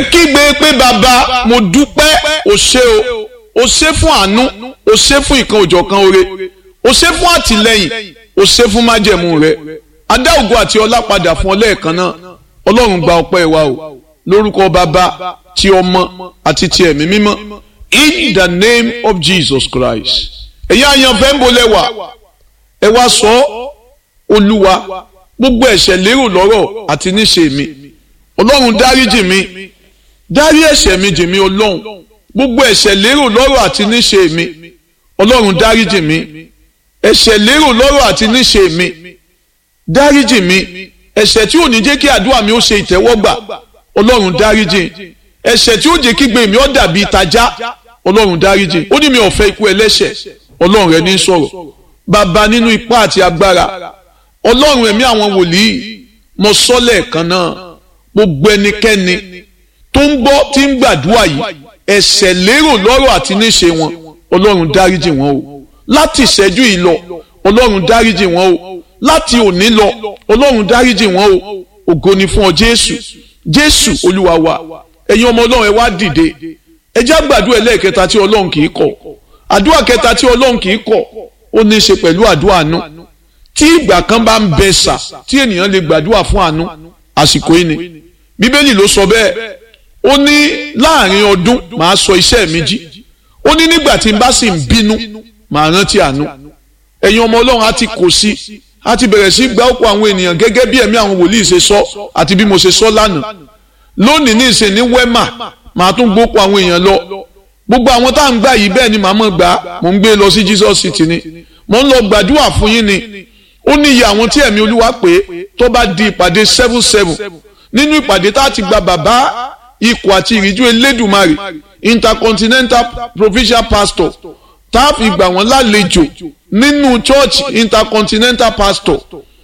kígbe pé bàbá mo dúpẹ́ o ṣé o ṣé fún àánú o ṣé fún ìkan òjọ̀kan oore o ṣé fún àtìlẹ́yìn o ṣé fún májẹ̀mú rẹ adá ògo àti ọlá padà fún ọ lẹ́ẹ̀kan náà ọlọ́run gba ọpẹ́ wa o lórúkọ bàbá ti ọmọ àti ti ẹ̀mí mímọ́ in the name of Jesus Christ ẹ̀yin àyànfẹ́ ń bolẹ̀ wá ẹ wá sọ olúwa gbogbo ẹ̀ṣẹ̀ lérò lọ́rọ̀ àti níṣe mi ọlọ́run dáríjì mi dárí ẹ̀ṣẹ̀ mi jì mí ọlọ́run gbogbo ẹ̀ṣẹ̀ lérò lọ́rọ̀ àti níṣe mi ọlọ́run dáríjì mi ẹ̀ṣẹ̀ lérò lọ́rọ̀ àti níṣe mi dáríjì mi ẹ̀ṣẹ̀ tí ò ní jẹ́ kí àdúrà mi ó ṣe ìtẹ́wọ́gbà ọlọ́run dáríjì ẹ̀ṣẹ̀ tí ó jẹ́ kí gbé mi ó dàbí ìtajà ọlọ́run dáríjì ó ní mi ò fẹ́ ikú ẹlẹ́ṣẹ̀ ọlọ́run rẹ ní sọ̀rọ̀ bàbá nínú ipá àti agbára ọlọ́run ẹ̀mí àwọn wòlíì mo sọ lẹ́ẹ̀kan náà gbogbo ẹnikẹ́ni tó ń gbọ́ tí ń gbàdúrà yìí ẹ̀ṣẹ̀ lérò lọ́rọ̀ àti níṣe wọn ọlọ́run dáríjì wọn o láti ìṣẹ́jú yìí lọ ọlọ́run dáríjì wọn o láti òní lọ ọlọ́run dáríjì wọn o ògo ni fún ọ jésù jésù olúwa wa ẹ̀yin ọmọ ọlọ́run ẹ wá dìde ẹ já gbàdúrà ẹlẹ́ẹ̀kẹta tí ọlọ́run kì í kọ̀ àdúrà kẹta tí ọlọ́run kì í kọ̀ ó ní í ṣe pẹ̀lú àdúrà àánú tí ìgbà kan bá ń bẹ sà tí ènìyàn lè gbàdúrà fún àánú àsìkò yìí ni bíbélì ló sọ bẹ́ẹ̀ ó ní láàrin ọdún màá sọ iṣẹ́ mi jí ó ní nígbà tí n bá sì ń bínú màá rántí àánú ẹ̀yin ọmọ ọlọ́run á ti kò sí á ti bẹ̀rẹ̀ sí gba ọ̀pọ̀ àwọn ènìyàn gẹ́gẹ́ bí ẹ̀mí àwọn wòlíì ṣe sọ àti bí mo ṣe sọ lánàá lónìí ní ìsìn ní wẹ́mà màá tún gbópọ̀ àwọn èèyàn lọ gbogbo àwọn tá à ń gbà yìí bẹ́ẹ̀ ni màá mọ̀ gbà mò ń gbé lọ sí Jesus City ni mò ń lọ gbàdúrà fún yín ni ó ní iye àwọn tí ẹ̀mí olúwa pé tó bá di ìpàdé 7-7 nínú ìpàdé tá a ti gba bàbá ikọ̀ àti ìríjú elédùmarè intercontinental provincial pastor tá a fi gbà wọ́n lálejò nínú church intercontinental pastor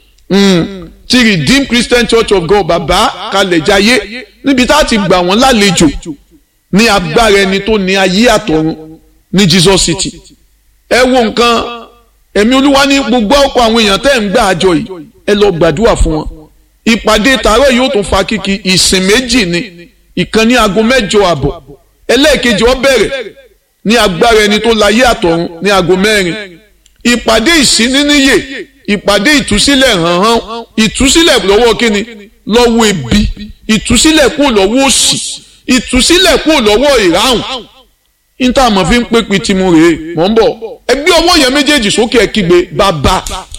ti Redeemed Christian Church of God bàbá kalẹ̀ jayé níbi tá a ti gbà wọ́n lálejò ní agbára ẹni tó ní ayé àtọ̀run ní Jesus City ẹ wo nǹkan ẹ̀mí olúwa ní gbogbo ọ̀pọ̀ àwọn èèyàn tẹ́ ń gbà àjọ yìí ẹ lọ gbàdúrà fún wọn ìpàdé tààrọ̀ yóò tún fa kíkì ìsìn méjì ni ìkan ní aago 8:30 ẹlẹ́ẹ̀kejì ó bẹ̀rẹ̀ ní agbára ẹni tó láyé àtọ̀run ní aago 4 ìpàdé ìsíníníyè ìpàdé ìtúsílẹ̀ hànhàn ìtúsílẹ̀ lọ́wọ́ kíni lọ́wọ́ ebi ìtúsílẹ̀ kúrò lọ́wọ́ òṣì ìtúsílẹ̀ kúrò lọ́wọ́ ìráhùn níta àmọ́ fi ń pé pitimu rèé mọ̀ ń bọ̀ ẹgbẹ́ ọwọ́ yẹn méjèèjì sókè ẹ kígbe bàbá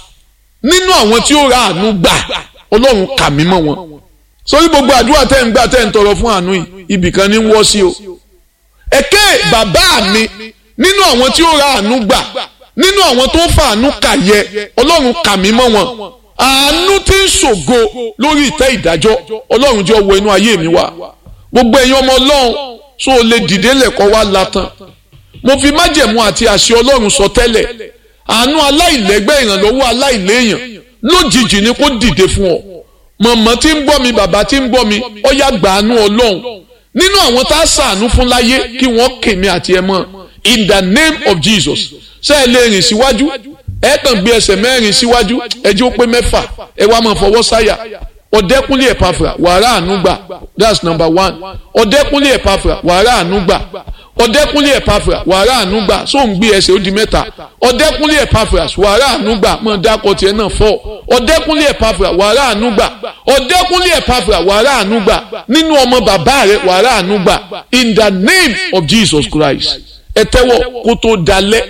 nínú àwọn tí ó ra àánú gbà ọlọ́run kà mí mọ́ wọn sórí gbogbo àdúrà tẹ́ ń gbà tẹ́ ń tọrọ fún àánú yìí ibìkan ní wọ́ sí o ẹ̀kẹ́ bàbá mi nínú àwọn tí ó ra àánú gbà nínú àwọn tó fà àánú kà yẹ ọlọ́run kà mí mọ́ wọn àánú tí ń ṣògo lórí ìtẹ́ ìdájọ́ ọlọ́run jẹ́ wọ inú ayé mi wá gbogbo ẹ̀yin ọmọ ọlọ́run so lè dìde lẹ́kọ̀ọ́ wá látàn mo fi májẹ̀mú àti àṣẹ ọlọ́run sọ tẹ́lẹ̀ àánú aláìlẹ́gbẹ́ ìrànlọ́wọ́ aláìléèyàn lójijì ni kó dìde fún ọ mọ̀mọ́ tí ń gbọ́ mi bàbá tí ń gbọ́ mi ó yá gbà àánú ọlọ́run nínú àwọn tá a ṣàánú fún láyé kí wọ́n kèmí àti ẹ mọ́ in the name of Jesus ṣé ẹ lè rìn síwájú ẹ kàn gbé ẹsẹ̀ mẹ́rin síwájú ẹ jẹ́ ó pé 6 ẹ wá máa fọwọ́ sáyà ọ̀dẹ́kúnlé ẹ̀pàfà wàrà ànúgbà that's number 1 ọ̀dẹ́kúnlé ẹ̀pàfà wàrà ànúgbà ọ̀dẹ́kúnlé ẹ̀pàfà wàrà ànúgbà so ń gbé ẹsẹ̀ ó di 3 ọ̀dẹ́kúnlé ẹ̀pàfà wàrà ànúgbà mọ̀ dákọ̀ tiẹ̀ náà 4 ọ̀dẹ́kúnlé ẹ̀pàfà wàrà ànúgbà ọ̀dẹ́kúnlé ẹ̀pàfà wàrà ànúgbà nínú ọmọ bàbá rẹ̀ wàrà ànúgbà in the name of Jesus Christ ẹ tẹ́wọ́ kó tó dalẹ̀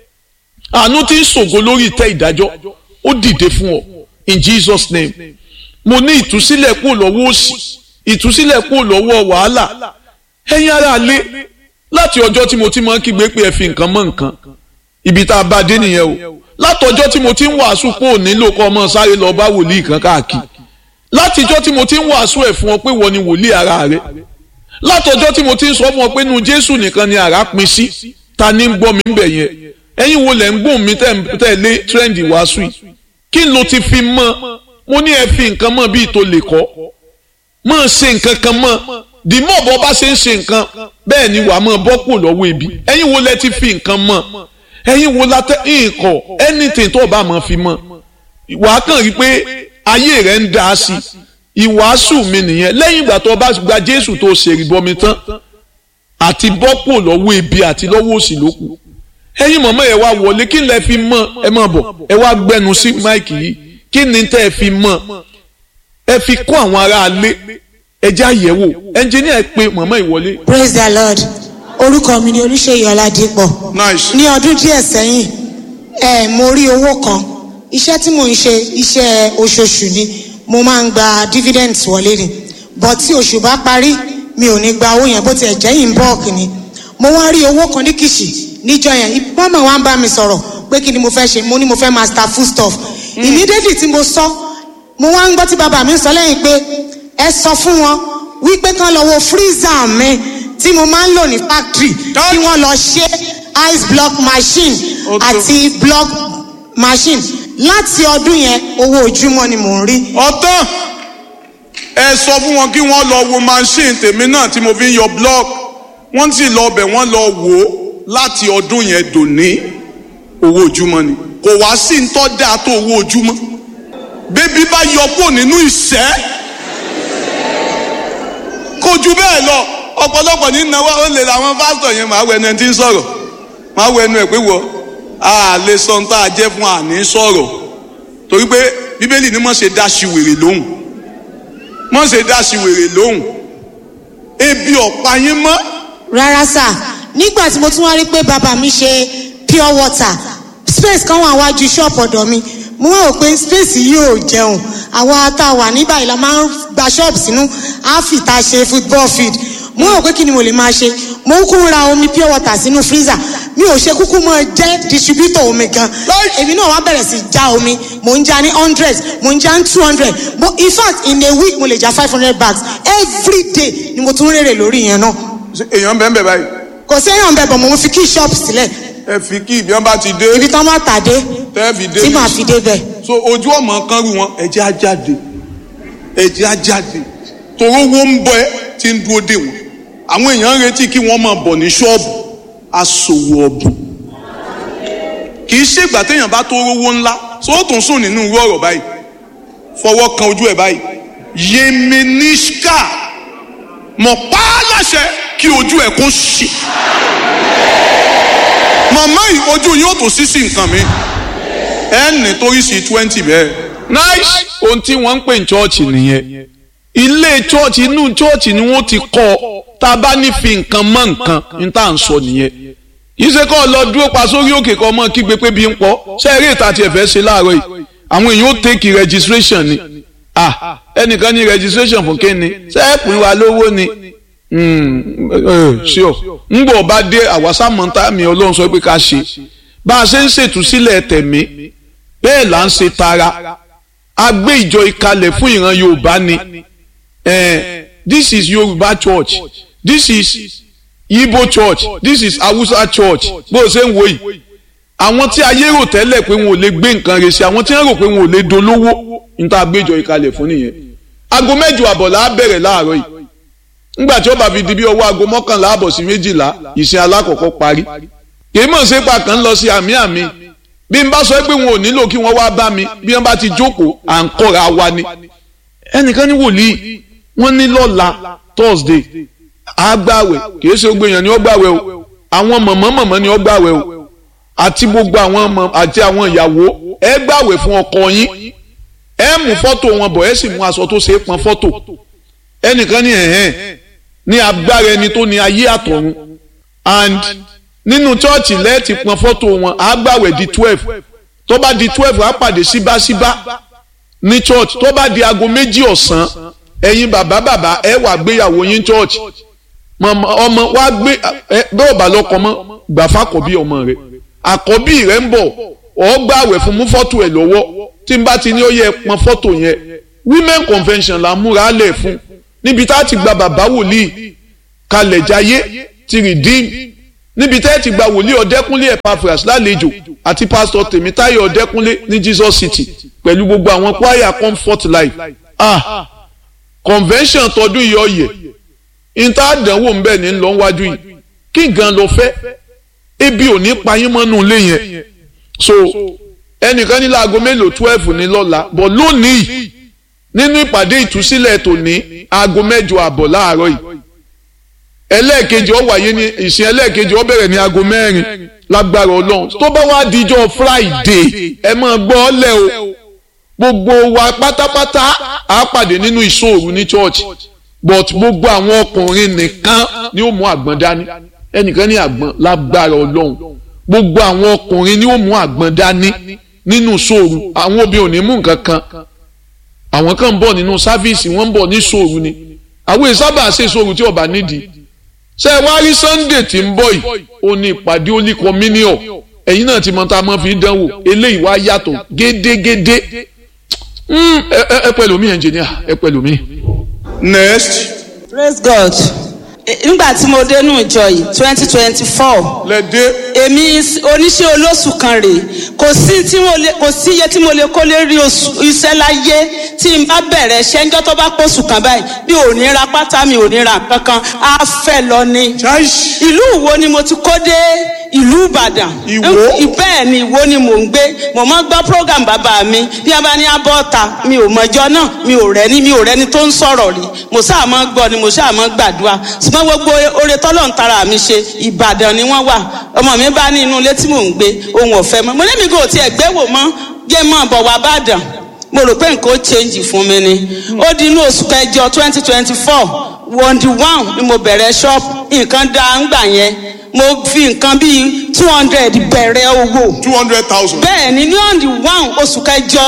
àánú tí ń ṣògo lórí ìtẹ́ ìdájọ́ ó dìde fún ọ in Jesus name mo ní ìtúsílẹ̀ kúrò lọ́wọ́ òṣì ìtúsílẹ̀ kúrò lọ́wọ́ wàhálà ẹ̀yin ará lé láti ọjọ́ tí mo ti máa ń kígbe pé ẹ fi nǹkan mọ́ nǹkan ibi tá a bá dé nìyẹn o látọjọ́ tí mo ti ń wàásù pé ò nílò kọ́ ọmọ sáré lọ bá wòlíì kan káàkiri látijọ́ tí mo ti ń wàásù ẹ̀ fún ọ pé wọ́n ni wòlíì ara rẹ látọjọ́ tí mo ti ń sọ fún ọ pé nu Jésù nìkan ni àrà pin sí ta ni ń gbọ́ mi ń bẹ̀ yẹn ẹ̀yin wo lẹ̀ ń gbóhùn mi tẹ̀lé tírẹ́ǹdì wàásù yìí kí ló ti fi mọ́ mo ní ẹ fi nǹkan mọ́ bíi tó lè kọ́ mọ́ ṣe nǹkan kan mọ́ dìmọ̀ bọ́ bá ṣe ń ṣe nǹkan bẹ́ẹ̀ ni wàá mọ́ bọ́ kù lọ́wọ́ ebi ẹ̀yin wo lẹ ti fi nǹkan mọ́ ẹ̀yin wo la tẹ́ nǹkan anything tó bá mọ́ fi mọ́ wàá kàn rí pé ayé rẹ̀ ń dá sí ìwàásù mi nìyẹn lẹ́yìn ìgbà tó bá gba Jésù tó ṣèrìbọmi tán àti bọ́pò lọ́wọ́ ebi àti lọ́wọ́ òṣì ló kù. ẹ̀yin mọ̀mọ́ ẹ wá wọlé kí lẹ fi mọ̀ ẹ má bọ̀ ẹ wá gbẹnu sí máìkì yìí kí ni tẹ́ ẹ fi mọ̀ ẹ fi kó àwọn ará alé ẹ já yẹ̀wò ẹnjìníà pé mọ̀mọ́ ìwọlé. Praise the Lord. Orúkọ mi ni Olúṣèyí Ọládípọ̀. Nice. Ní ọdún díẹ̀ sẹ́yìn mo rí owó kan iṣẹ́ tí mò ń ṣe iṣẹ́ oṣooṣù ni mo máa ń gba dividends wọlé ni but tí oṣù bá parí mi ò ní gba owó yẹn bó tiẹ̀ jẹ́ in bulk ni mo wá rí owó kan ní Kìṣì níjọ́ yẹn mọ́mọ́ wa ń bá mi sọ̀rọ̀ pé kí ni mo fẹ́ ṣe mo ní mo fẹ́ master food stuff immediately tí mo sọ mo wá ń gbọ́ tí bàbá mi sọ lẹ́yìn pé ẹ sọ fún wọn wípé kán lọ wo freezer mi tí mo máa ń lò ní factory kí wọ́n lọ ṣe ice block machine àti block machine láti ọdún yẹn owó ojúmọ́ ni mò ń rí. ọ̀tán ẹ sọ fún wọn kí wọ́n lọ wo machine tèmi náà tí mo fi ń yọ block wọ́n sì lọ bẹ̀ wọ́n lọ wò ó láti ọdún yẹn dòní owó ojúmọ́ ni kò wá sí ń tọ́ dáa tó owó ojúmọ́ bébí bá yọ kúrò nínú ìṣẹ́ kò ju bẹ́ẹ̀ lọ ọ̀pọ̀lọpọ̀ ní náwó ó lè làwọn pásítọ̀ yẹn máa wẹnu ẹni tí ń sọ̀rọ̀ máa wẹnu ẹ̀ pé wọ a lè sọ ní tá a jẹ́ fún àní sọ̀rọ̀ torí pé bíbélì ní mọ̀ ṣe dá ṣìwèrè lóhùn mọ̀ ṣe dá ṣìwèrè lóhùn ebi ọ̀pá yín mọ́. rárá sà nígbà tí mo tún wá rí pé bàbá mi ṣe pure water space kan wà wájú ṣọ́ọ̀pù ọ̀dọ̀ mi mo wá rò pé space yìí ò jẹun àwa tá a wà níbà yìí la máa ń gba ṣọ́ọ̀bù sínú àfìta ṣe football field mo rò pé kí ni mo lè máa ṣe mo kúkú ra omi pure water sínú freezer mi ò ṣe kúkú mọ jẹ́ distributor omi gan èmi náà wá bẹ̀rẹ̀ sí já omi mo ń já ní 100 mo ń já ní 200 mo in fact in a week mo lè já 500 bags every day ni mo tún rèrè lórí yẹn náà. èèyàn bẹ́ẹ̀ bẹ́ẹ̀ báyìí. kò sí èèyàn bẹ́ẹ̀ bọ̀ mo fi kí ṣọ́ọ̀bù sílẹ̀. ẹ fi kí ibi wọn bá ti dé. ibi tán bá tà dé tí màá fi dé bẹ́ẹ̀. so ojú ọmọ kan rú wọn ẹ̀jẹ̀ á jáde ẹ̀jẹ̀ á jáde toró wo ń bọ ẹ ti ń dúró dè wọn àwọn èèyàn ń retí kí wọ́n máa bọ̀ ní ṣọ́ọ̀bù aṣòwò ọ̀bùn kì í ṣègbà téèyàn bá tó rówó ńlá so ó tún sùn nínú irú ọ̀rọ̀ báyìí fọwọ́ kan ojú ẹ̀ báyìí yemenishka mọ̀ pa á láṣẹ kí ojú ẹ̀ kó ṣì màmá yìí ojú yóò tó sí nǹkan mi ẹ̀ ní torí sí 20 bẹ́ẹ̀. nice ohun tí wọ́n ń pè ní chọ́ọ̀chì nìyẹn ilé chọ́ọ̀chì inú chọ́ọ̀chì ni wọ́n ti kọ́ ọ tá a bá ní fi nǹkan mọ́ nǹkan ní tá à ń sọ nìyẹn ìṣe kọ́ lọ dúró pa sórí òkè kan mọ́ kígbe pé bí ń pọ̀ ṣé eré ìta tiẹ̀ fẹ́ ṣe láàárọ̀ yìí àwọn èèyàn ó tèkì registration ni ẹnìkan ní registration fún kéne ṣé ẹ pín wa lówó ni sure ń bọ̀ bá dé àwásámọ́ntà mi ọlọ́run sọ pé ká ṣe bá a ṣe ń ṣètúsílẹ̀ tẹ̀mí bẹ́ẹ̀ là ń ṣe tara a gbé ìjọ ìkalẹ̀ fún ìran Yorùbá ni this is Yoruba church this is Igbo church this is Hausa church bó o ṣe ń wo yìí àwọn tí ayé rò tẹ́lẹ̀ pé wọn ò lè gbé nǹkan rẹ̀ sí àwọn tí wọ́n rò pé wọn ò lè dolówó níta àgbéjọ ìkalẹ̀ fún nìyẹn aago 8 àbọ̀ là á bẹ̀rẹ̀ láàárọ̀ yìí ńgbà tí ó bá fi di bí ọwọ́ aago 11 àbọ̀ sí 12 ìsìn alákọ̀ọ́kọ́ parí kìí mọ̀ sí pa kàn lọ sí àmì bí n bá sọ pé wọn ò nílò kí wọ́n wá bá mi bí wọ́n bá ti jókòó à ń kọ́ra wa ni ẹnìkan ní wòlíì wọ́n ní lọ́la Thursday àgbàwẹ̀ kìí ṣe gbogbo èèyàn ni ó gbàwẹ̀ o àwọn mọ̀mọ́ ni ó gbàwẹ̀ o àti gbogbo àwọn ọmọ àti àwọn ìyàwó ẹ gbàwẹ̀ fún ọkọ yín ẹ mú fọ́tò wọn bọ̀ ẹ sì mú aṣọ tó ṣe é pọn fọ́tò ẹnìkan ní ní agbára ẹni tó ní ayé àtọ̀run and nínú chọ́ọ̀chì lẹ́ẹ̀tì pọn fọ́tò wọn àgbàwẹ̀ di 12 tó bá di 12 á pàdé síbáṣíbá ní church tó bá di aago 2 ọ̀sán ẹ̀yin bàbá ẹ wà gbéyàwó yín church ọmọ wa gbé bẹ́ẹ̀ bá lọ́kọ mọ́ gbà fàkọ́bí ọmọ rẹ̀ àkọ́bí rẹ̀ ń bọ̀ ọ́ gbàwẹ̀ fún mú fọ́tò ẹ̀ lọ́wọ́ tí n bá ti ní ó yẹ pọn fọ́tò yẹn women convention là ń múra lẹ̀ fún níbi tá a ti gba bàbá wòlíì kalẹ̀ jayé ti redeem níbi tá a ti gba wòlíì ọ̀dẹ́kúnlé Epaphras lálejò àti pásítọ̀ Tèmítáyọ̀ ọ̀dẹ́kúnlé ní Jesus City pẹ̀lú gbogbo àwọn choir Comfort Life convention tọdún yìí ọ̀yẹ̀ ìta àdánwò ń bẹ̀ ní lọ wájú yìí kí gan lọ fẹ́ ebi ò ní payín mọ́nú ilé yẹn so ẹnìkan ní láago mélòó 12 ní lọ́la bọ̀ lónìí nínú ìpàdé ìtúsílẹ̀ tòní aago 8:30 láàárọ̀ yìí. ẹlẹ́ẹ̀kejì ó wáyé ní ìsìn ẹlẹ́ẹ̀kejì ó bẹ̀rẹ̀ ní aago 4 lágbára Ọlọ́run. tó bá wá dijọ́ Friday ẹ máa gbọ́ ọ lẹ́ o gbogbo wa pátápátá á pàdé nínú ìṣòro ní church but gbogbo àwọn ọkùnrin nìkan ni ó mú àgbọn dání ẹnìkan ní àgbọn lágbára Ọlọ́run gbogbo àwọn ọkùnrin ni ó mú àgbọn dání nínú ìṣòro àwọn obìnrin ò ní mú nǹkan kan àwọn kan ń bọ̀ nínú sáfíìsì wọ́n ń bọ̀ ní ìṣòro ni àwọn ìsábà ṣe ìṣòro tí ọba nídìí ṣe wá rí Sunday tí ń bọ̀ yìí ó ní ìpàdé Holy Communion ẹ̀yin náà ti mọ tá a máa fi dánwò eléyìí wá yàtọ̀ gédégédé ẹ pẹ̀lú mi engineer ẹ pẹ̀lú mi. next. Praise God. Nígbà tí mo dé nù ìjọ yìí 2024. lẹ́dẹ́. Èmi oníṣẹ́ olóṣù kan rèé kò sí iye tí mo lè kó lè rí iṣẹ́ láyé tí n bá bẹ̀rẹ̀ iṣẹ́ ńjọ́ tó bá pọ̀ṣù kan báyìí mi ò ní ra pátá mi ò ní ra kankan á fẹ́ lọ ni. ìlú Ìwó ni mo ti kó dé ìlú Ìbàdàn. Ìwó. Bẹ́ẹ̀ ni Ìwó ni mò ń gbé mo máa ń gbọ́ program bàbá mi bí a bá ní abọ́ta mi ò mọ̀jọ́ náà mi ò rẹ́ni tó ń sọ̀rọ̀ rí mo sáà máa ń gbọ́ ni mo sáà máa ń gbàdúrà ṣùgbọ́n gbogbo oore tọ́lọ̀ ń tara mi ṣe Ìbàdàn ni wọ́n wà ọmọ mi bá ní inú ilé tí mò ń gbé ohun ọ̀fẹ́ mọ́ mo ní mi kò tiẹ̀ gbé wò mọ́ jẹ́ mọ́ bọ̀ wá bàdàn mo rò pé nǹkan ó change fún mi ni ó di inú oṣù kẹjọ 2024 on the 1 ni mo bẹ̀rẹ̀ shop nǹkan dá ń gbà yẹn mo fi nǹkan bíi 200 bẹ̀rẹ̀ owó 200,000. bẹ́ẹ̀ ni ní on the 1 oṣù kẹjọ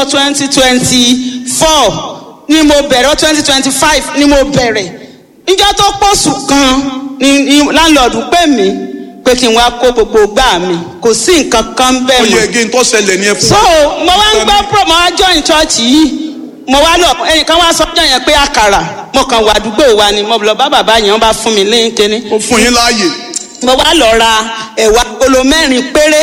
2024 ni mo bẹ̀rẹ̀ 2025 ni mo bẹ̀rẹ̀ níjọ́ tó pọ̀ṣù kan ni láńlọ́ọ̀dù pè mí pé kí n wá kó gbogbo gbà mí kò sí nǹkan kan bẹ́ẹ̀ mọ́. ó yẹ kí n tó ṣẹlẹ̀ ní ẹ fún so mo wá ń gbọ́ mo wá join church yìí mo wá lọ ẹnìkan wá sọ́jọ́ yẹn pé àkàrà mo kàn wà àdúgbò wa ni mo lọ bá bàbá yẹn wọ́n bá fún mi lẹ́yìn kíní. ó fún yín láàyè. mo wá lọ ra ẹ̀wà agolo 4 péré.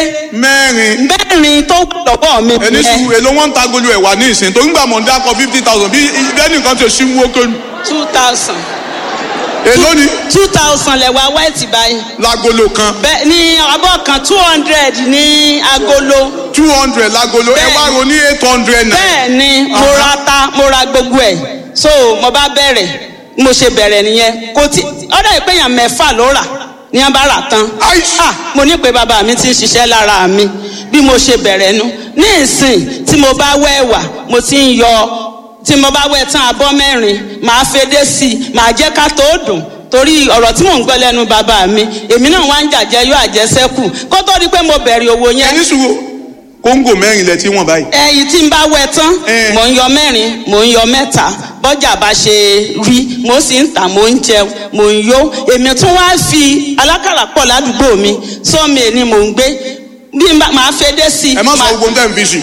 4 tó lọ́wọ́ mi. ẹni sùn èlò wọn ń ta agolo ẹ̀wà ní ìsìn tó ń gbà mọ̀ ń dákọ̀ 50,000 bí bẹ́ẹ̀ni nǹkan ti ṣí wó kẹ́nu. 2,000. èló ni. 2,000 lẹ̀wà white báyìí. lágolo kan. bẹ́ẹ̀ ni abọ́ kan 200 ní agolo. 200 lágolo ẹ wá ro ní 800 náà. bẹ́ẹ̀ ni mo ra ata mo ra gbogbo ẹ̀ so mo bá bẹ̀rẹ̀ mo ṣe bẹ̀rẹ̀ nìyẹn kò tí ọ̀dọ̀ ìpéyàn 6 ló rà ní wọ́n bá rà tán. mo ní pé bàbá mi ti ń ṣiṣẹ́ lára mi bí mo ṣe bẹ̀rẹ̀ nu ní ìsìn tí mo bá wẹ̀wà mo ti ń yọ tí mo bá wẹ̀ tán abọ́ 4 màá fedé sí i màá jẹ́ ká tó dùn torí ọ̀rọ̀ tí mò ń gbọ́ lẹ́nu bàbá mi èmi náà wá ń jàjẹ́ yóò àjẹsẹ́kù kó tó di pé mo bẹ̀rẹ̀ owó yẹn. ẹni sùn kóńgò 4 lẹ tí wọ́n báyìí. ẹyìn tí n bá wẹ̀ tán mò ń yọ 4 mò ń yọ 3 bọ́jà bá ṣe rí mo sì ń tà mo ń jẹun mo ń yó èmi tún wá fi alákàrà pọ̀ ládùúgbò mi sọ́mi ni mò ń gbé bí màá fedé sí i. ẹ má sọ ogun tẹ́ ń fi sí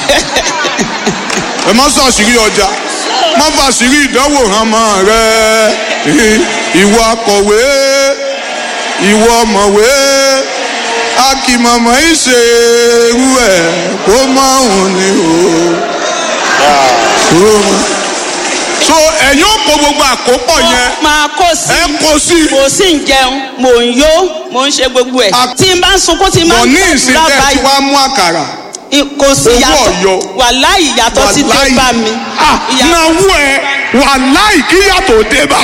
ẹ má sọ àṣírí ọjà má fà àṣírí ìdánwò hàn mọ́ rẹ ìwọ akọ̀wé ìwọ ọ̀mọ̀wé akìmọ̀mọ̀ ìṣerú ẹ̀ kó mọ̀ òun ni o. so ẹ̀yin ò kó gbogbo àkópọ̀ yẹn. máa kó sí ẹ kó sí. mo sì ń jẹun mò ń yó mò ń ṣe gbogbo ẹ̀. tí n bá ń sunkún tí n bá ń ní ìsìn tẹ́ ti wá mú àkàrà. kò sí yàtọ̀ wàláì yàtọ̀ ti dé bá mi. náwó ẹ wàláì kí yàtọ̀ dé bá.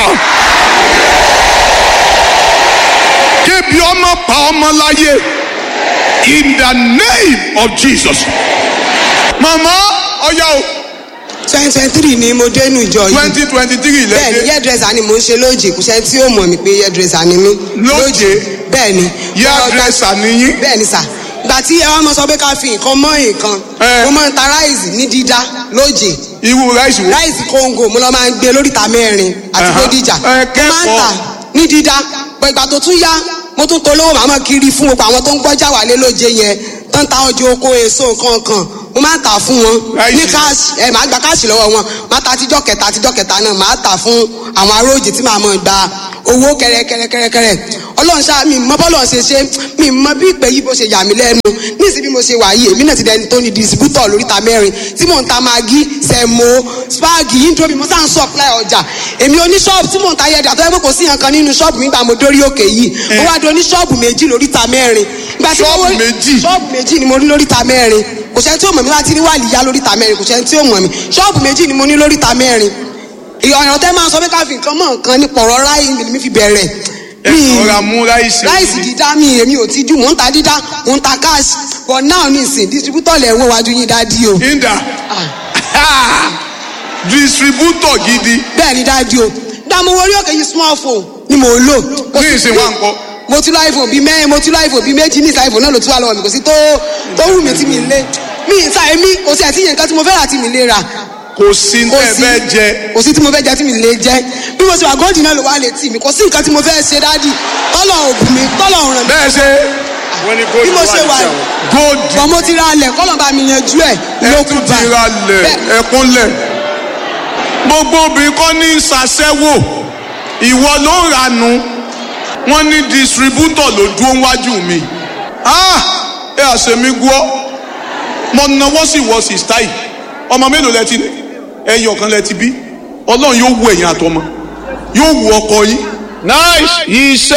kébi ọmọ pa ọmọ láyé in the name of Jesus. màmá ọ̀yá o. 2023 ni mo dénú ìjọ yìí. 2023 lẹ́dẹ̀. bẹ́ẹ̀ni hairdresser ni mo ń ṣe lóòjì kò sẹ́ni tí ó mọ̀ mí pé hairdresser ni mí. lóòjì. bẹ́ẹ̀ni. hairdresser ni yín. bẹ́ẹ̀ni sà gbà tí ẹ wá mọ sọ pé ká fi nǹkan mọ́ nǹkan mo máa ń ta ráìsì ní dídá lóòjì. irú ráìsì wo. ráìsì kóńgò mo lọ máa ń gbé lóríta 4 àti Bódìjà. mo máa ń tà ní dídá pọ̀ ìgbà tó tún yá mo tún polówó màmá kiri fún gbogbo àwọn tó ń gbọ́jà wálé lóje yẹn tó ń ta ọjọ́ oko èso nǹkan kan mo máa ń tà fún wọn ní káàsì màá gba káàsì lọ́wọ́ wọn máa ta àtijọ́ kẹta náà máa tà fún àwọn aróòjì tí màá mọ̀ gba owó kẹrẹkẹrẹ ọlọ́run ṣáà mi mọ bọ́lọ̀ ṣe ṣe mi mọ bí ìpè yìí bó ṣe yà mí lẹ́nu níìsí bí mo ṣe wà yìí èmi náà ti dẹni tó ní distributor lóríta 4 tí mò ń ta magi sẹ̀mó spagi indomie mo sáà ń supply ọjà èmi oní ṣọ́ọ̀bù tí mò ń ta yẹ̀dà tó yẹ pé kò sí nǹkan nínú ṣọ́ọ̀bù mi gbà mo dórí òkè yìí mo wá di oní ṣọ́ọ̀bù 2 lóríta 4 ṣọ́ọ̀bù méjì ni mo rí lóríta 4 kò sẹ́ni tí ó mọ̀ mí láti rí wàlì yá lóríta mẹ́rin kò sẹ́ni tí ó mọ̀ mí ṣọ́ọ̀bù méjì ni mo ní lóríta mẹ́rin ìyọ̀nà tẹ́ máa sọ pé ká fi nǹkan mọ̀ nǹkan nípa ọ̀rọ̀ ráì mi fi bẹ̀rẹ̀ ọ̀rà mú ráìsì dídá mi èmi ò ti jù mò ń ta dídá mò ń ta cash but now nísìn distributor lẹ̀ ń wọ́n wájú yín dádì o. ìdá distributor gidi. bẹ́ẹ̀ ni dádì o dààmú orí òkè yìí small phone ni mò ń lò. ní ìsìn wa nǹkan. mo ti lọ iPhone bíi mẹ́rin mo ti lọ iPhone bíi méjì ní ìsà iPhone náà ló ti wà lọ́wọ́ mi kò sí tó wù mí tí mi lé mi ìsà èmi kò sí àti yẹn nǹkan tí mo fẹ́ rà tí mi lè rà. kò sí ní ẹ fẹ́ jẹ. kò sí tí mo fẹ́ jẹ tí mi lè jẹ bí mo ṣe wà góòdì náà ló wà létí mi kò sí nǹkan tí mo fẹ́ ṣe dádì tọ́lọ̀ ògùn mi tọ́lọ̀ ràn mí. bẹ́ẹ̀ ṣe bí mo ṣe wà góòdì. bọ̀ mo ti ra alẹ̀ kọ́lọ̀ bá mi yanjú ẹ̀ lókun bá. ẹ tún ti ra lẹ̀ ẹ̀kúnlẹ̀. gbogbo obìnrin kọ́ ní ṣàṣẹ́wò ìwọ ló ń ranú wọ́n ní distributor ló dúró wájú mi. ẹ àṣemí gbọ́ mo náwó sì wọ sìstáì ọmọ mélòó lẹ ti ní ẹyọ kan lẹ ti bí ọlọ́run yóò wo ẹ̀yin àtọmọ yóò wo ọkọ yín. nice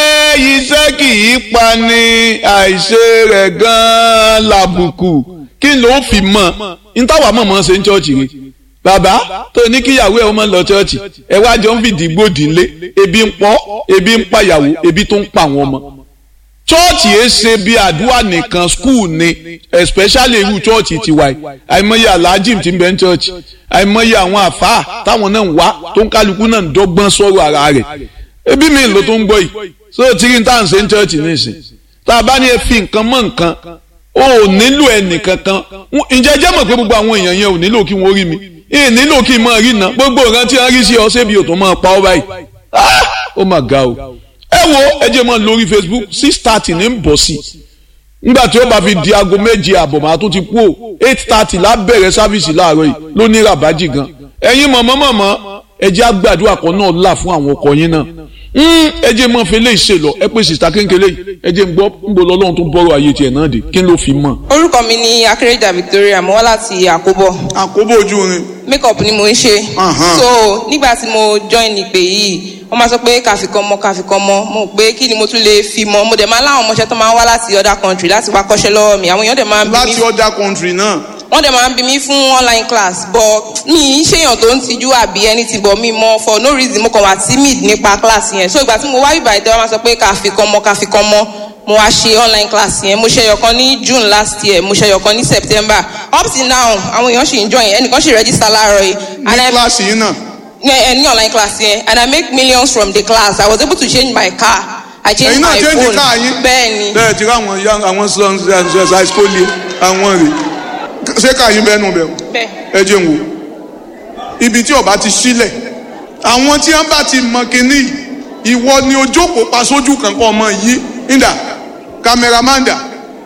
iṣẹ́ kì í pa ni àìṣe rẹ̀ gan-an làbùkù kí ló fi mọ̀ ntàwá mọ̀mọ́ ṣe ń ṣọ́ọ̀ṣì rẹ̀ bàbá tó ní kíyàwó ẹ̀ ọmọ lọ ṣọ́ọ̀ṣì ẹ̀ wá jọ ń fìdí gbòdì ńlé ebi ń pọ̀ ebi ń pàyàwó ebi tó ń pa àwọn ọmọ chọ́ọ̀chì yẹn ṣe bí àdúrà nìkan skul ni especially irú chọ́ọ̀chì tiwa yìí àìmọye aláàjìm tí ń bẹ ń chọ́ọ̀chì àìmọye àwọn àfáà táwọn náà ń wá tó ń kálukú náà ń dọ́gbọ́n sọ̀rọ̀ ara rẹ̀ ebi mi ló tó ń gbọ́ yìí so tírí tá à ń ṣe ń chọ́ọ̀chì nísìn tá a bá ní ẹ fi nǹkan mọ́ nǹkan o ò nílò ẹnìkankan ǹjẹ́ jẹ́ mọ̀ pé gbogbo àwọn èèyàn yẹn ò nílò kí wọ́n rí mi ì nílò kí n máa rí iná gbogbo ìran tí wọ́n rí sí ọ ṣébi ò tó máa pa ọ́ báyìí ó mà ga o ẹ wo ẹ jẹ́ mọ́ lórí Facebook 6:30 ní ń bọ̀ sí i nígbà tí ó bá fi di aago méje àbọ̀ màá tó ti kú o 8:30 lábẹ̀rẹ̀ sáfìsì láàárọ̀ yìí ló ní ràbájì gan ẹ̀yin mọ̀mọ́ ẹ jẹ́ àgbàdua kan náà là fún àwọn ọkọ yín náà ẹ jẹ́ mọ́ fi léyìí ṣe lọ ẹ pé sista kéńkélé yìí ẹ jẹ́ ń gbọ́ ń bọ̀ lọ́lọ́run tó bọ́rọ̀ ayé tiẹ̀ náà dé kí ló fi mọ̀. orúkọ mi ni Akérèjà Victoria mo wá láti Àkóbọ̀. Àkóbọ̀ ojú rin. makeup ni mo ń ṣe. so nígbà tí mo join ìpè yìí wọ́n máa sọ pé kàfikàn mọ́ mo pé kí ni mo tún lè fi mọ́ mo dẹ̀ máa láwọn ọmọọṣẹ́ tó máa ń wá láti other country láti wá kọ́ṣẹ́ lọ́wọ́ mi àwọn èèyàn dẹ̀ máa ń bí mi. láti other country náà. wọ́n dẹ̀ máa ń bí mi fún online class but mi ń ṣèyàn tó ń tijú àbí anything but mi mọ for no reason mo kàn wá timid nípa class yẹn so ìgbà tí mo wá ìbà ìtẹ́wọ́ máa sọ pé kàfikàn mọ́ mo wá ṣe online class yẹn mo ṣe ẹyọkan ní June last year mo ṣe ẹyọkan ní September up till now àwọn èèyàn ṣì ń join ẹnìkan ṣì register láàárọ̀ yìí. ní class yìí náà. ní online class yẹn and I make millions from the class I was able to change my car I changed my phone. ẹ̀yin náà change car yín. bẹ́ẹ̀ni. bẹ́ẹ̀ ti rí àwọn sons high school yìí àwọn rè ṣé car yín bẹ́ẹ̀ nù bẹ́ẹ̀. bẹ́ẹ̀. ẹ jẹun wò ibi tí ọba ti sílẹ̀ àwọn tí wọ́n bá ti mọ kínní ìwọ ni ojókòó pa sójú kankan ọmọ yìí nídà kámẹ́rámàndà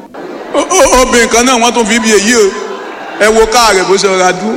obìnrin kan náà wọ́n tún fi ibi èyí o ẹ wo káà rẹ̀ bó ṣe rọra dúró.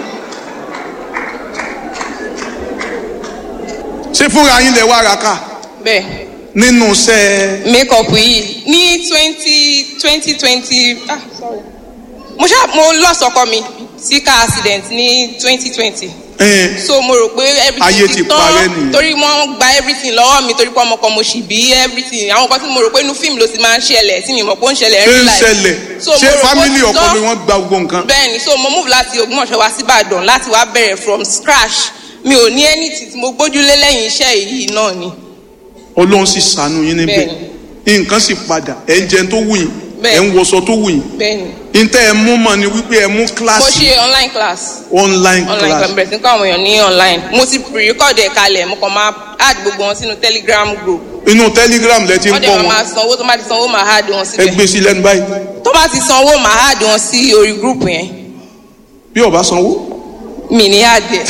ṣé fúnra yín lẹ wá ra ká. bẹ́ẹ̀. nínú iṣẹ́. makeup yìí ní 2020 sorry mo lost ọkọ mi sí car accident ní 2020. so mo rò pé ayé ti everything parẹ́ nìyẹn. torí wọ́n gba everything lọ́wọ́ mi torí pé ọmọ kan mo sì bí everything àwọn kan tí mo rò pé inú fíìmù ló ti máa ń ṣẹlẹ̀ tí mi mọ̀ pé ó ń ṣẹlẹ̀ real life. ṣẹlẹ̀ ṣé family ọkọ mi wọ́n gba gbogbo nǹkan. bẹ́ẹ̀ni so mo move láti Ògbómọ̀ṣọ́ wá sí Ìbàdàn láti wá bẹ̀rẹ̀ from scratch mi ò ní anything tí mo gbójúlé lẹ́yìn iṣẹ́ yìí náà ni. Ọlọ́run sì ṣàánú yín níbẹ̀ nǹkan sì padà ẹ̀ ń jẹun tó wù yín ẹ̀ ń wọṣọ tó wù yín. bẹ́ẹ̀ni. ntẹ ẹ mú mọ ni wípé ẹ mú kíláàsì. mo ṣe online class. online class. bẹ̀rẹ̀ sí ní kọ́ àwọn èèyàn ní online mo ti pre-record ẹ̀ kalẹ̀ mo kàn máa add gbogbo wọn sínú Telegram group. inú Telegram lẹ ti ń kọ́ wọn. wọ́n dẹ̀ máa sanwó tó bá ti sanwó máa add wọn síbẹ̀. ẹ gbé sí lẹ́nu báyìí. tó bá ti sanwó máa add wọn sí orí group yẹn. bí o bá sanwó. mi ní add ẹ.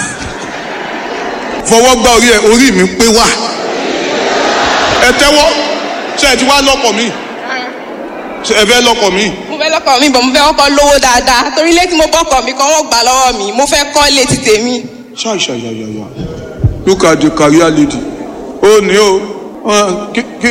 fọwọ́ gbá orí mi pé wá. ẹ tẹ́wọ́ ṣe ẹ ti wá lọ́kọ̀ mi ẹ fẹ́ lọ́kọ̀ mi. mo fẹ́ lọ́kọ̀ mi bọ̀ mo fẹ́ kọ́kọ́ lówó dáadáa torí ilé tí mo bọ́kọ̀ mi kan wọ́n gbà lọ́wọ́ mi mo fẹ́ kọ́ ilé ti tèmi. ṣáìṣàyàyàyà look at the career lady ó ní o kí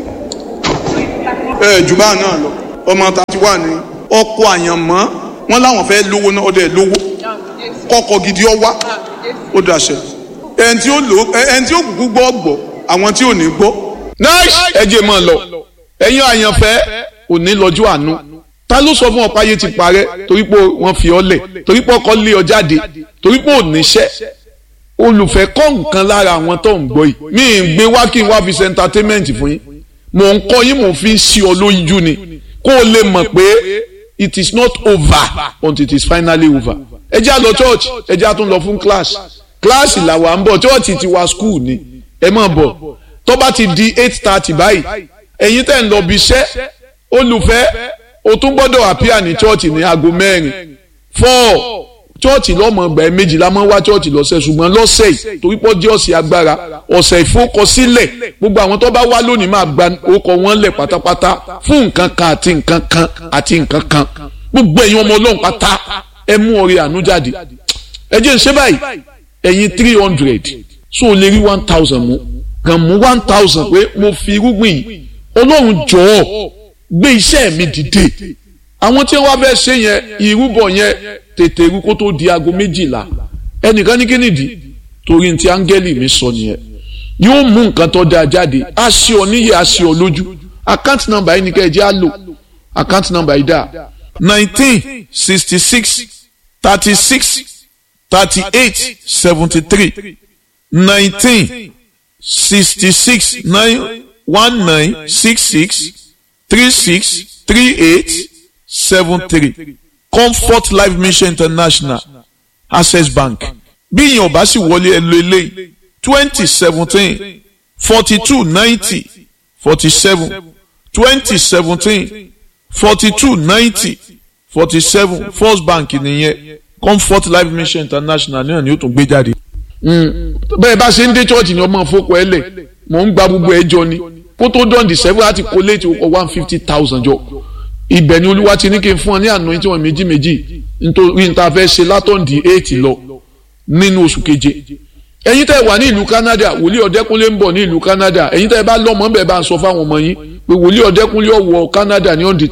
ẹ jù bá náà lọ ọmọ ta ti wà ní ọkọ àyànmọ́ wọn láwọn fẹ́ lówó náà ọdẹ lówó kọ́kọ́ gidi ọ wá ó dàṣẹ ẹni tí ó kúkú gbọ́ àwọn tí ò ní gbọ́. nice ẹ jẹ́ mọ́ lọ ẹ̀yin àyànfẹ́ òní lọ́jọ́ àánú ta ló sọ fún ọ páyé ti parẹ́ torí pé wọ́n fi ọ lẹ̀ torí pé ọkọ lé ọ jáde torí pé ò níṣẹ́ olùfẹ́ kọ́ nǹkan lára àwọn tó ń gbọ́ yìí mi ì gbé wá kí n wá fi ṣe entertainment fún yín mò ń kọ́ yín mò ń fi ṣí ọ lójú ni kó o lè mọ̀ pé it is not over until it is finally over. ẹ jẹ́ á lọ church ẹ jẹ́ á tún lọ fún class làwa ń bọ̀ church ti wá school ni ẹ máa bọ̀ tó bá ti di 8:30 báyìí ẹ̀yin tẹ́ ń lọ bí iṣẹ́ olùfẹ́ o tún gbọ́dọ̀ appear ní church ní aago 4 church lọ́mọ ọgbà ẹ̀ méjìlá máa ń wá church lọ́sẹ̀ ṣùgbọ́n lọ́sẹ̀ yìí torí pọ́ jẹ́ ọ̀sẹ̀ agbára ọ̀sẹ̀ ìfowókọsílẹ̀ gbogbo àwọn tó bá wá lónìí máa gba orúkọ wọn lẹ̀ pátápátá fún nǹkan kan àti nǹkan kan àti nǹkan kan gbogbo ẹ̀yin ọmọ ọlọ́run pátá ẹ mú ọrẹ àánú jáde ẹ jẹ́ ń ṣe báyìí ẹ̀yin 300 so o lè rí 1000 mú kàn mú 1000 pé mo fi irúgbìn yìí ọlọ́run jọ̀ọ́ gbé iṣẹ́ mi dìde àwọn tí wọ́n fẹ́ ṣe yẹn ìrúbọ yẹn tètè rú kó tó di aago 12 ẹnìkan ní kínìdí torí ti áńgẹ́lì mi sọ nìyẹn yóò mú nǹkan tó dáa jáde á ṣe ọ níyẹ á ṣe ọ lójú account number yìí ni kẹ́ ẹ jẹ́ á lò account number yìí dà 1966 36 38 73 1966 1966 36 38 73 Comfort Life Mission International Access Bank bí ìyẹn ò bá sì wọlé ẹ lo eléyìí 2017 42 90 47 2017 42 90 47 First Bank nìyẹn Comfort Life Mission International náà ni ó tún gbé jáde. bẹ́ẹ̀ bá ṣe ń dé church ni ọmọ fọ́kọ̀ ẹ lẹ̀ mò ń gba gbogbo ẹjọ́ ni kó tó dán December láti kó léètì ó kọ 150,000 jọ ibẹ̀ ni olúwa ti ní kí n fún ọ ní àná tí wọ́n méjì nítorí níta fẹ́ ṣe látọ̀ǹdì 8 lọ nínú oṣù keje ẹ̀yin tẹ́ wà ní ìlú Canada wòlíì Ọ̀dẹ́kúnlé ń bọ̀ ní ìlú Canada ẹ̀yin tẹ́ bá lọ́mọ bẹ́ẹ̀ bá ń sọ fáwọn ọmọ yín pé wòlíì Ọ̀dẹ́kúnlé ó wọ Canada ní on the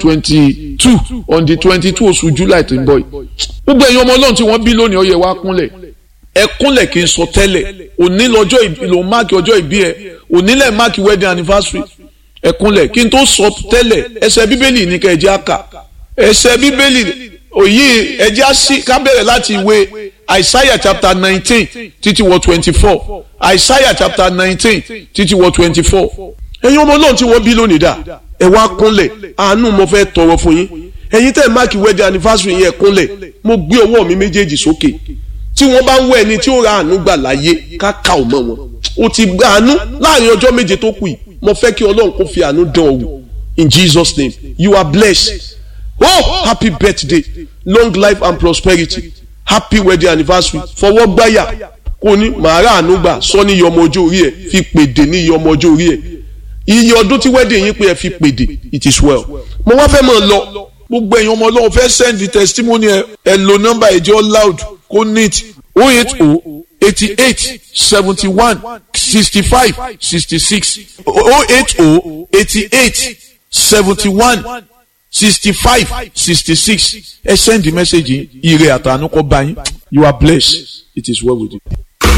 22 oṣù July tó ń bọ̀ yìí gbogbo ẹ̀yin ọmọ Ọlọ́run tí wọ́n bí lónìí ó yẹ wá kúnlẹ̀ ẹ kúnlẹ̀ kí n sọ tẹ́lẹ̀ òní lọ́jọ́ ìbí ló máàkì ọjọ́ ìbí ẹ òní lẹ̀ máàkì wedding anniversary ẹ kúnlẹ̀ kí n tó sọ tẹ́lẹ̀ ẹsẹ̀ bíbélì ní ká ẹ jẹ́ á kà ẹsẹ̀ bíbélì òyì ẹ jẹ́ á sí ká bẹ̀rẹ̀ láti ìwé Isaiah chapter 19 títí wọ 24 Isaiah chapter 19 títí wọ 24 ẹ̀yin ọmọ Ọlọ́run tí wọ́n bí lónìí dà ẹ wá kúnlẹ̀ àánú mo fẹ́ tọrọ fún yín ẹ̀yin tẹ́ máàkì wedding anniversary yẹn kúnlẹ̀ mo gbé ọwọ́ mi méjèèjì sókè tí wọ́n bá ń wọ ẹni tí ó ra àánú gbà láyé ká ò mọ́ wọn o ti gba àánú láàrin ọjọ́ méje tó kù yìí mo fẹ́ kí Ọlọ́run kó fi àánú dán ọ wò in Jesus name you are blessed oh happy birthday long life and prosperity happy wedding anniversary fọwọ́ gbáyà kò ní màá ra àánú gbà sọ ní iye ọmọ ọjọ́ orí ẹ̀ fi pèdè ní iye ọmọ ọjọ́ orí ẹ̀ iye ọdún tí wedding yín pé ẹ fi pèdè it is well mo wá fẹ́ mọ̀ lọ gbogbo ẹ̀yin ọmọ Ọlọ́run fẹ́ send the testimony ẹ lo number ẹ̀jẹ̀ loud kó neat 080 88 71 65 66 080 88 71 65 66 ẹ send the message ire àtànú kó bá yín you are blessed it is well with you.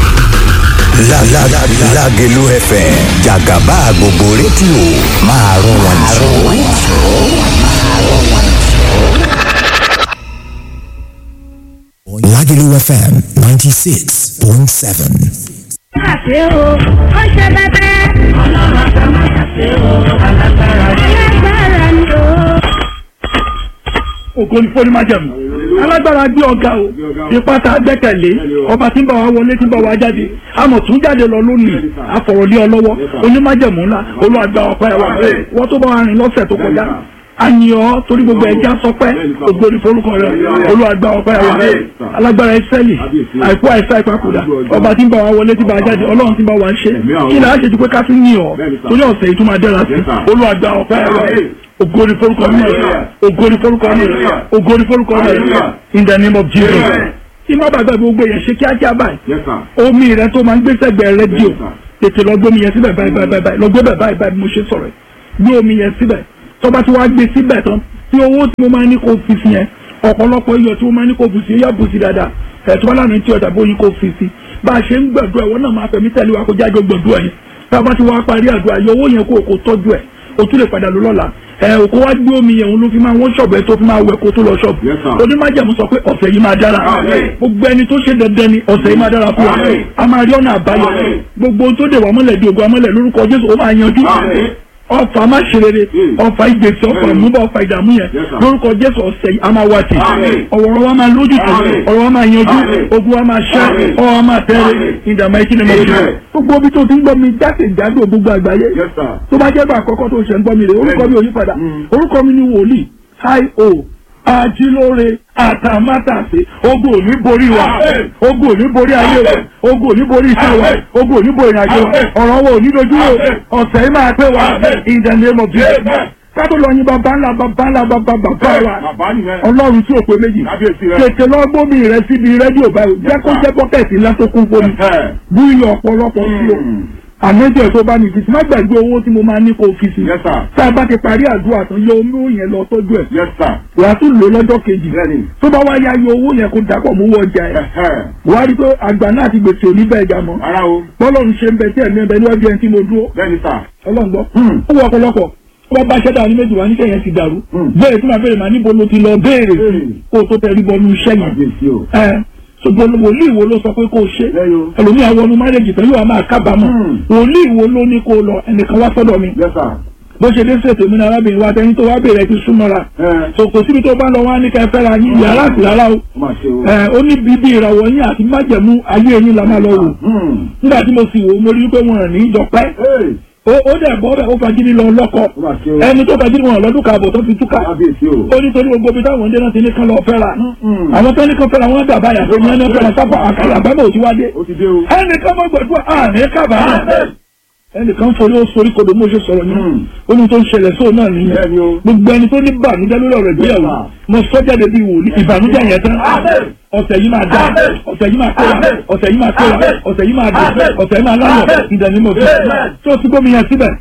Lágelú FM jàgàbá gbogbo rédíò máa rún wọn Lágelú FM 96.7. Àṣé o, ó ṣe bẹ́bẹ́. Ọlọ́run àtàwọn àṣé o, alágbára ni o. Ògo ni fún onímájẹ̀mú. Alágbára gbé ọ̀gá o. Ipá tá a gbẹ́kẹ̀lé. Ọba tí ń bá wa wọlé tí ń bá wa jáde. Àmọ̀ tún jáde lọ lónìí. Àfọ̀rọ̀lé ọ lọ́wọ́. Onímájẹ̀mú ńlá. Olúwa ọpẹ́ wa. Wọ́n tó bá wa rìn lọ́sẹ̀ tó kọjá. Àyàn torí gbogbo ẹja sọpẹ́ ògbóni forúkọ rẹ Olúwa gba ọpẹ́ wa alágbára Ísírẹ́lì àìkú àìsá ìpapòdà ọba tí ń bá wa wọlé tí ń bá wa jáde Ọlọ́run tí ń bá wa ṣe kí là á ṣe ju pé ká tún ní ọ torí ọ̀sẹ̀ yìí tún máa dára sí Olúwa gba ọpẹ́ wa ògbóni forúkọ mi ògbóni forúkọ mi ògbóni forúkọ mi in the name of Jesus tí má bàgbà gbogbo yẹn ṣe kíákíá báyìí omi rẹ tó máa ń gbé sẹ́gbẹ̀ẹ́ rédíò tètè lọ gbómi yẹn síbẹ̀ báyìí lọ gbé bẹ̀ báyìí mo ṣe sọ̀rọ̀ gbé omi yẹn síbẹ̀ tọ́ba tí wàá gbé síbẹ̀ tán tí owó tí mo máa ní kó fi sí yẹn ọ̀pọ̀lọpọ̀ iyọ̀ tí mo máa ní kó fi sí yá bù sí dáadáa ẹ̀tọ́ lánàá tí ọjà bóyin kó fi sí bá a ṣe ń gbàdúrà ìwọ náà máa fẹ̀mí tẹ̀lé wa kó jáde gbàdúrà yẹn tọ́ba tí wàá parí àdúrà yọ owó yẹn kó tọ́jú ẹ̀ o tún lè padà lọ lọ́la òkú wá gbé omi yẹn òun ló fi máa wọ́n ṣọ̀bù ẹ̀ tó fi máa wẹ̀ kó tó lọ ṣọ̀bù onímájẹ̀mú sọ pé ọ̀sẹ̀ yìí máa dára gbogbo ẹni tó ṣe dandan ni ọ̀sẹ̀ yìí máa dára fún wa a máa rí ọ̀nà àbáyọ gbogbo ohun tó dè wá mọ́lẹ̀ di ògùn amọ́lẹ̀ lórúkọ Jésù ó máa yanjú ọfà má ṣe rere ọfà ìgbésí ọfà ìmúbọ ọfà ìdààmú yẹn lórúkọ Jésù ọ̀sẹ̀ yìí a máa wá tì ọ̀rọ̀ wa máa lójútì ọ̀rọ̀ wa máa yanjú ogun wa máa ṣẹ́ ọ̀rọ̀ wa máa tẹ́rẹ̀ ìdààmú ẹ̀kí ni mo ṣe. gbogbo ibi tó ti ń gbọ́ mi jákèjádò gbogbo àgbáyé tó bá jẹ́ bá àkọ́kọ́ tó ṣe ń gbọ́ mi rè orúkọ mi ò yí padà orúkọ mi ni wòlíì I.O. Ajílóore àtàmátàsé ogun ò ní borí wa ogun ò ní borí ayé wa ogun ò ní borí iṣẹ́ wa ogun ò ní borí ìrìnàjò wa ọ̀rọ̀ wa ò ní dojú wo ọ̀sẹ̀ yìí máa pé wa in the name of Jesus. Kátó lọ yin bàbá ńlá bàbá wa Ọlọ́run tí ò pé méjì tètè lọ gbómi rẹ síbi rédíò báyìí jẹ́ kó jẹ́ bọ́kẹ́tì ńlá tó kún fún mi bú iyọ̀ ọ̀pọ̀lọpọ̀ sí o àmọ́jọ́ tó bá ní fi má gbàgbé owó tí mo máa ní kó fi sí tá a bá ti parí àdúrà tán yọ owó yẹn lọ tọ́jú ẹ̀ wàá tún lò lọ́jọ́ kejì tó bá wá yá yọ owó yẹn kó dàpọ̀ mú wọ ọjà ẹ̀ wàá rí pé àgbà náà ti gbèsè oníbẹ̀ ẹja mọ́ bọ́lọ́run ṣe ń bẹ tí ẹ̀mí ẹ̀bẹ̀ níwájú ẹni tí mo dúró Ọlọ́run gbọ́ ó wọ ọ̀pọ̀lọpọ̀ wọ́n bá ṣẹ́dá ní méjì wá ní kẹ́yìn ti dàrú bẹ́ẹ̀ tí màá bẹ̀rẹ̀ màá níbo ló ti lọ béèrè kó o tó tẹ̀rí bọ́ ní iṣẹ́ yẹn ṣùgbọ́n wòlíì wo ló sọ pé kó o ṣe ẹlòmíì àwọn ọmọ márẹ́jì tán yóò máa kábàámọ̀ wòlíì wo ló ní kó o lọ ẹnìkan wá sọ́dọ̀ mi bó ṣe dé ṣètò mi ní arábìnrin wa tẹni tó wá bèèrè ti súnmọ́ra kò síbi tó bá lọ wá ní kẹfẹ́ ra yín yàrá àti rárá o ó ní bíbí ìràwọ̀ yín àti májẹ̀mú ayé yín la máa lọ wò nígbà tí mo sì wò mo rí pé wọn rìn ní ìjọpẹ́ ó dẹ̀ bọ́ bẹ́ẹ̀ ó fagídí lọ lọ́kọ ẹni tó fagídí wọn lọ́dún kààbọ̀ tó fi túká ó ní torí gbogbo ibi táwọn ọ̀dẹ́ náà ti ní kán lọ fẹ́ra àwọn tó ní kán fẹ́ra wọn dàbá yàtọ̀ ní ẹni fẹ́ra sábà àkàrà àbámọ̀ òtí wá dé ẹnì kan mọ́ gbọ̀dọ̀ àmì kábà ẹnì kan forí ó sorí kodò mo ṣe sọ̀rọ̀ yìí ó ní tó ń ṣẹlẹ̀ sóò náà nìyẹn gbogbo ẹni tó ní bànújẹ́ lórí ọ̀rọ̀ ìgbéyàwó mo sọ jáde bí wòlíì ìbànújẹ́ yẹn tán ọ̀sẹ̀ yìí máa dá ọ̀sẹ̀ yìí máa kóra ọ̀sẹ̀ yìí máa kóra ọ̀sẹ̀ yìí máa dùn ọ̀sẹ̀ yìí máa lánàá ìdánimọ̀ bí tó ti gómìn yẹn síbẹ̀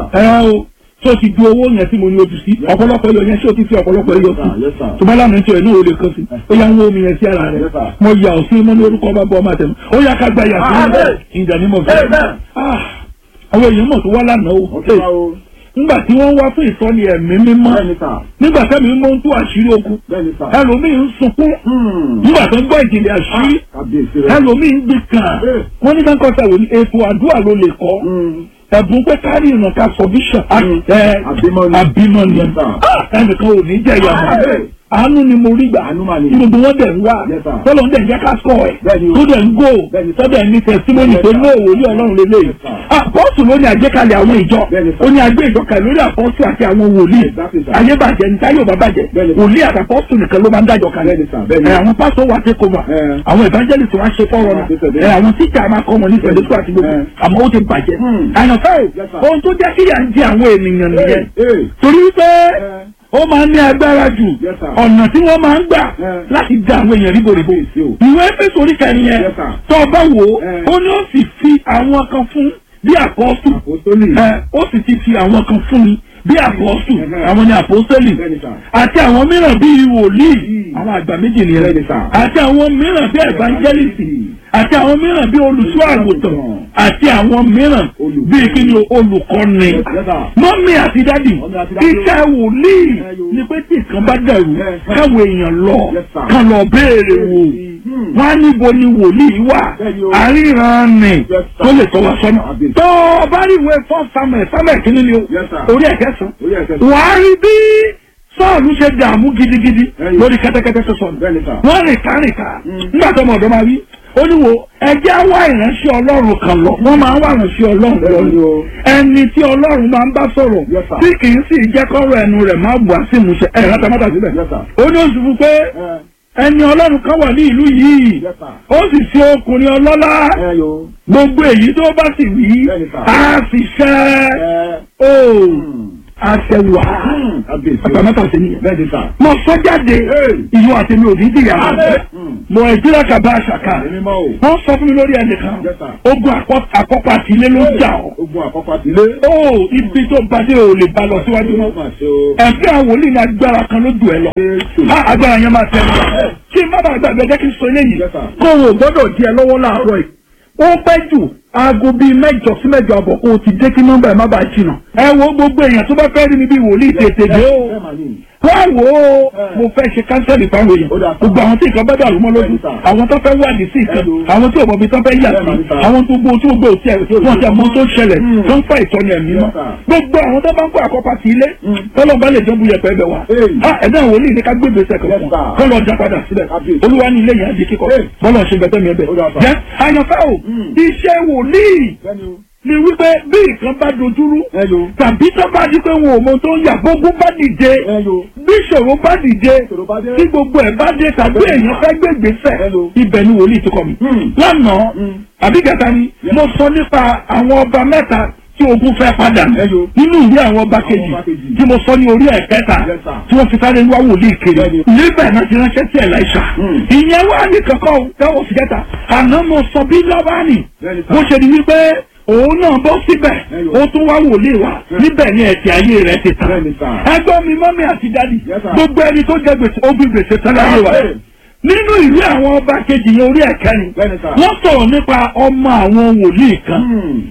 o tó ti du owó yẹn tí mo ní ojú sí ọ̀pọ̀lọpọ̀ ẹyọ yẹn ṣé o ti fi ọ̀pọ̀lọpọ̀ ẹyọ sí tó bá lánàá tí o ní olè kan sí ó yà ń wó omi yẹn sí ara rẹ mo yà ọ́ sí mọ́ ní orúkọ bá bọ́ ọmọ àtẹ̀mú ó yà ká gba yà sí ìdánimọ̀ bí àwọn èèyàn mọ̀ tó wá lánàá o nígbà tí wọ́n wá fún ìtọ́ni ẹ̀mí mímọ́ nígbà tẹ́mi mímọ́ ń tú àṣírí ogun ẹlòmíì ń sunkún nígbà tó ń gbọ́ ìjìnlẹ̀ àṣírí ẹlòmíì ń gbé kàn wọ́n ní kankan sẹ́wọ̀n ní ètò àdúrà ló lè kọ́ ẹ̀bùn pé kárí ìrànká sọ̀bíṣà àbímọ ni ẹnìkan ò ní jẹ́ ìyàmọ̀ àánú ni mo rí gbà gbogbo wọn dẹ̀ ń wá tọ́lọ̀ ń dẹ̀ ń jẹ́ ká sọ̀ ẹ̀ tó dẹ̀ ń gò tọ́dẹ̀ ní tẹ̀símọ́nì tó ní òwòlí ọlọ́run lélẹ̀ àpọ́sù ló ní àgbékalẹ̀ àwọn ìjọ ó ní agbé ìjọ kalẹ̀ lórí àpọ́sù àti àwọn wòlíì ayé bàjẹ́ ní táyọ̀ bá bàjẹ́ wòlíì àti àpọ́sù nìkan ló máa ń dájọ́ kalẹ̀ àwọn pásọ̀ wà take over àwọn evangelist wá ṣe fọ́rọ̀ náà àwọn tíjà máa kọ́ wọn ní sẹ̀dẹ́sù àti gbogbo àmọ́ ó ti bàjẹ́ àyànfẹ́ ohun tó jẹ́ kíyà ń jẹ àwọn ènìyàn nìyẹn torí pé ó máa ń ní agbára jù ọ̀nà tí wọ́n máa ń gbà láti dá àwọn èèyàn ríboríbo ìwé Éfésù orí kẹrin yẹn tó o bá wò ó ní ó sì fi àwọn kan fún bí àpọ́sù ó sì ti fi àwọn kan fún mi bí àpọ́sù àwọn ni àpọ́sẹ́lì àti àwọn mìíràn bí wòlíì àwọn àgbà méjì nìyẹn àti àwọn mìíràn bí evangelist àti àwọn mìíràn bí olùṣọ́ àgùntàn àti àwọn mìíràn bí kíni olùkọ́ni mọ́mí àti dádì iṣẹ́ wòlíì ni pé tí nǹkan bá dẹ̀rù káwọn èèyàn lọ kàn lọ béèrè wò wọ́n á níbo ni wòlíì wà àríran nì tó lè tọ́ wa sọ́nà tó bá rí ìwé fọ́ sámẹ̀ kínní ni orí ẹ̀kẹ́sàn wàá rí bí Sọ́ọ̀lù ṣe dààmú gidigidi lórí kẹ́tẹ́kẹ́tẹ́ tó sọ̀nù wọ́n rìn kárìnká nígbà tó ọmọ ọ̀dọ́ máa wí ó ní wo ẹjẹ́ wá ìránṣẹ́ Ọlọ́run kan lọ wọ́n máa ń wá ìránṣẹ́ Ọlọ́run lọ ẹni tí Ọlọ́run máa ń bá sọ̀rọ̀ tí kì í sì jẹ́ kọ́rọ̀ ẹnu rẹ̀ máa bù á sí ìmúṣẹ ẹ̀rọ tamátà síbẹ̀ ó ní oṣù fún pé ẹni Ọlọ́run kan wà ní ìlú yìí ó sì ṣe ọkùnrin ọlọ́lá gbogbo èyí tó bá sì wí á sì ṣẹ́ àṣẹwà àtàmátà sí ni mo sọ jáde ìyọ àti mi ò ní dìyà mo ìdílé kaba àṣàkà wọn sọ fún mi lórí ẹnìkan ogun àkọ́kọ́ àti ilé ló jà ọ́ ibi tó bàdé ò lè bá lọ síwájú mọ́ ẹ̀fẹ́ àwọn wòlíì ní agbára kan ló dùn ẹ lọ agbára yẹn máa tẹ̀ ẹ́ kí n má bàa gbàgbé jẹ́ kí n sọ eléyìí kó o gbọ́dọ̀ di ẹ lọ́wọ́ láàárọ̀ yìí ó pẹ́ jù aago bíi 8 sí 8 àbọ̀ kó o ti dé kí nọ́mbà ẹ̀ má bàa jìnnà. ẹ wo gbogbo èèyàn tó bá fẹ́ rí mi bí wòlíì tètè dé o. wọ́n wò ó mo fẹ́ ṣe kánsẹ́lì fáwọn èèyàn gbogbo àwọn tí nǹkan bá dàrú mọ́ lójú àwọn tó fẹ́ wádìí sí ìkan àwọn tí òbọ̀bí tó fẹ́ yà sí àwọn gbogbo tí gbogbo tí wọ́n ti àmọ́ tó ṣẹlẹ̀ tó ń fa ìtọ́ni ẹ̀mí mọ́ gbogbo àwọn tó bá ń kó àkọ́pá sí ilé tọ́lọ́ bá lè jẹ́ buyẹ̀ pẹ́ bẹ̀ wá ẹ̀dá wòlíì ní ká gbé gbèsè kan fún kọ́ lọ já padà sílẹ̀ olúwa ní ilé yẹn á di kíkọ́ bọ́lá ṣe bẹ̀tẹ̀ mi ẹ̀bẹ̀ jẹ́ àyànfẹ́ o iṣẹ́ wòlíì ni wípé bí nǹkan bá dojúrú tàbí tó bá di pé wọn ò mọ tó ń yà gbogbo bá dìde bí ìṣòro bá dìde tí gbogbo ẹ̀ bá dé tàbí èèyàn fẹ́ gbé gbèsè ibẹ̀ ni wòlíì ti kọ́ mi. lánàá àbí kẹta ni mo sọ nípa àwọn ọba mẹ́ta tí ogun fẹ́ padà nínú ìwé àwọn ọba kejì tí mo sọ ní orí ẹ̀kẹta tí wọ́n fi sáré wá wòlíì kiri níbẹ̀ náà ti ránṣẹ́ sí Èlíṣà ìyẹn wà ní kankan tẹ́wọ́ sí kẹta àná mo sọ bí Lábánì bó ṣe di wípé òun náà bọ́ síbẹ̀ ó tún wá wòlíì wá níbẹ̀ ni ẹ̀tì ayé rẹ̀ ti tàn. ẹgbọ́n mi mọ́mí àti dádì gbogbo ẹni tó jẹ gbèsè ó bí gbèsè tẹ́lẹ̀ ayé wa. nínú ìwé àwọn ọba kejì yẹn orí ẹ̀kẹrin wọ́n sọ̀rọ̀ nípa ọmọ àwọn wòlíì kan.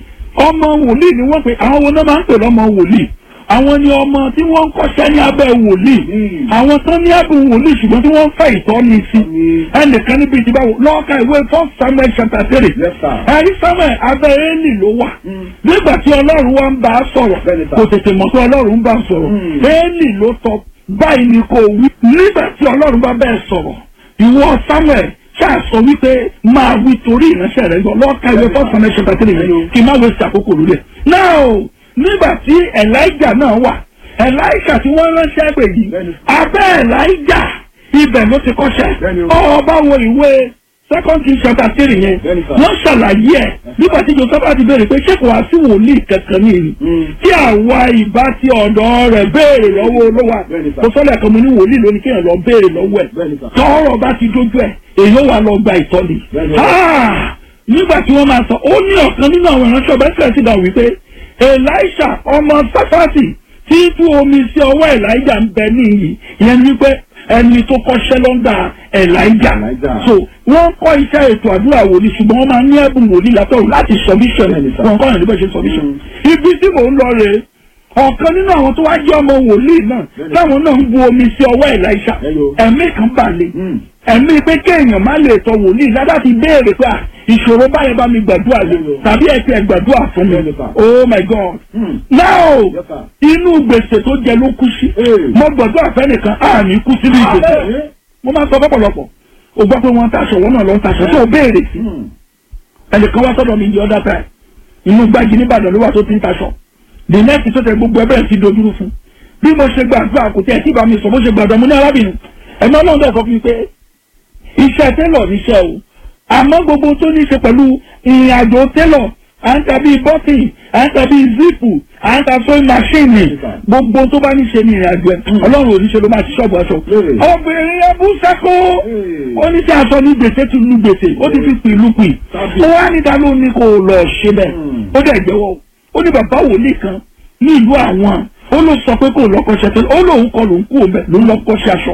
ọmọ wòlíì ni wọ́n pe àwọn wo náà máa ń pè lọ́mọ wòlíì. àwọn ni ọmọ tí wọ́n ń kọ́ṣẹ́ ní abẹ́ wòlíì àwọn tó ní abẹ́ wòlíì ṣùgbọ́n tí wọ́n ń fẹ́ ìtọ́ni sí ẹnìkan níbi ìdìbò lọ́ọ̀ka ìwé 1 Samuel chapter 3 ẹ̀rí Samuel abẹ́ Élì ló wà nígbà tí Ọlọ́run wa ń bá a sọ̀rọ̀ kò tètè mọ̀ pé Ọlọ́run ń bá a sọ̀rọ̀ Élì ló sọ báyìí ni kò wí nígbà tí Ọlọ́run bá bẹ́ẹ̀ sọ̀rọ̀ ìwọ Samuel ṣáà sọ wípé máa wí torí ìránṣẹ́ rẹ̀ lọ́ọ̀ka ìwé 1 Samuel chapter 3 yẹn kí n má wé sí àkókò lórí ẹ̀ náà nígbà tí Elijah náà wà Elisha tí wọ́n ránṣẹ́ pè yìí abẹ́ Elijah ibẹ̀ ló ti kọ́ṣẹ́ ọba wo ìwé 2 Kings chapter 3 yẹn wọ́n ṣàlàyé ẹ̀ nígbà tí Joseph ti béèrè pé ṣé kò wá sí wòlíì kankan ní ìlú tí àwa ìbá ti ọ̀dọ̀ rẹ̀ béèrè lọ́wọ́ olówó kò sọ́lẹ̀ kan mo ní wòlíì lónìí kéèyàn lọ béèrè lọ́wọ́ ẹ̀ tọ́rọ̀ bá ti dójú ẹ̀ èyí wà lọ gba ìtọ́ni nígbà tí wọ́n máa sọ ó ní ọ̀kan nínú àwọn ìránṣẹ́ ọba ẹ̀sẹ̀ ti dà wípé Elisha ọmọ Sáfàtì tí tú omi sí ọwọ́ Elijah ń bẹ níyì ìyẹn wípé ẹni tó kọ́ṣẹ́ lọ́ndà Elijah so wọ́n kọ́ iṣẹ́ ètò àdúrà wòlíì ṣùgbọ́n wọ́n máa ní ẹ̀bùn wòlíì látọ̀run láti submission wọn kọ́ ọ̀nà níbẹ̀ ṣe submission ibi tí mò ń lọ rèé ọ̀kan nínú àwọn tó wá jẹ́ ọmọ wòlíì náà táwọn náà ń bu omi sí ọwọ́ Elisha ẹ̀mí kan balẹ̀ ẹ̀mí pé kéèyàn má lè tọ wòlíì ládàá ti béèrè pé ìṣòro báyẹn bá mi gbàdúrà lé tàbí ẹ̀tì ẹ̀gbàdúrà fún mi oh my God now inú gbèsè tó jẹ ló kú sí mo gbàdúrà fẹ́nìkan àmì kú sínú ìgbèsè mo máa sọ pọ̀pọ̀lọpọ̀ o gbọ́ pé wọ́n ń taṣọ wọ́n náà lọ ń taṣọ tó béèrè sí ẹnìkan wá sọ́dọ̀ mi di other time inú gbági níbàdàn ló wà tó ti ń taṣọ the next tó tẹ gbogbo ẹbẹ̀rẹ̀ ti dojúrú fún bí mo ṣe gbàdúrà kò tẹ́ ẹ̀ tí bá mi sọ bó ṣe gbàdúrà mo ní arábìnrin ẹ̀mọ́ náà dẹ̀ sọ fún mi pé iṣẹ́ télọ̀ níṣẹ́ o àmọ́ gbogbo tó ní ṣe pẹ̀lú ìrìn àjò télọ̀ à ń tàbí bọ́tì à ń tàbí zipu à ń tàbí sewing machine gbogbo tó bá ní ṣe ní ìrìn àjò ẹ̀ ọlọ́run ò ní ṣe ló máa ti ṣọ́ọ̀bù aṣọ. obìnrin ẹbú sẹ́kó ó ní sí aṣọ ní gbèsè tún ní gbèsè ó ti fi pì ìlú pì ó wá níta ló ní kó lọ ṣe bẹ́ẹ̀ ó dẹ̀ jẹ́wọ́ ó ní bàbá wòlíì kan ní ìlú àwọn ó ló sọ pé kó lọ́kọ́ṣẹ́ tó ó lóun kọ lòun kú òun bẹ́ẹ̀ ló lọ́kọ́ṣẹ́ aṣọ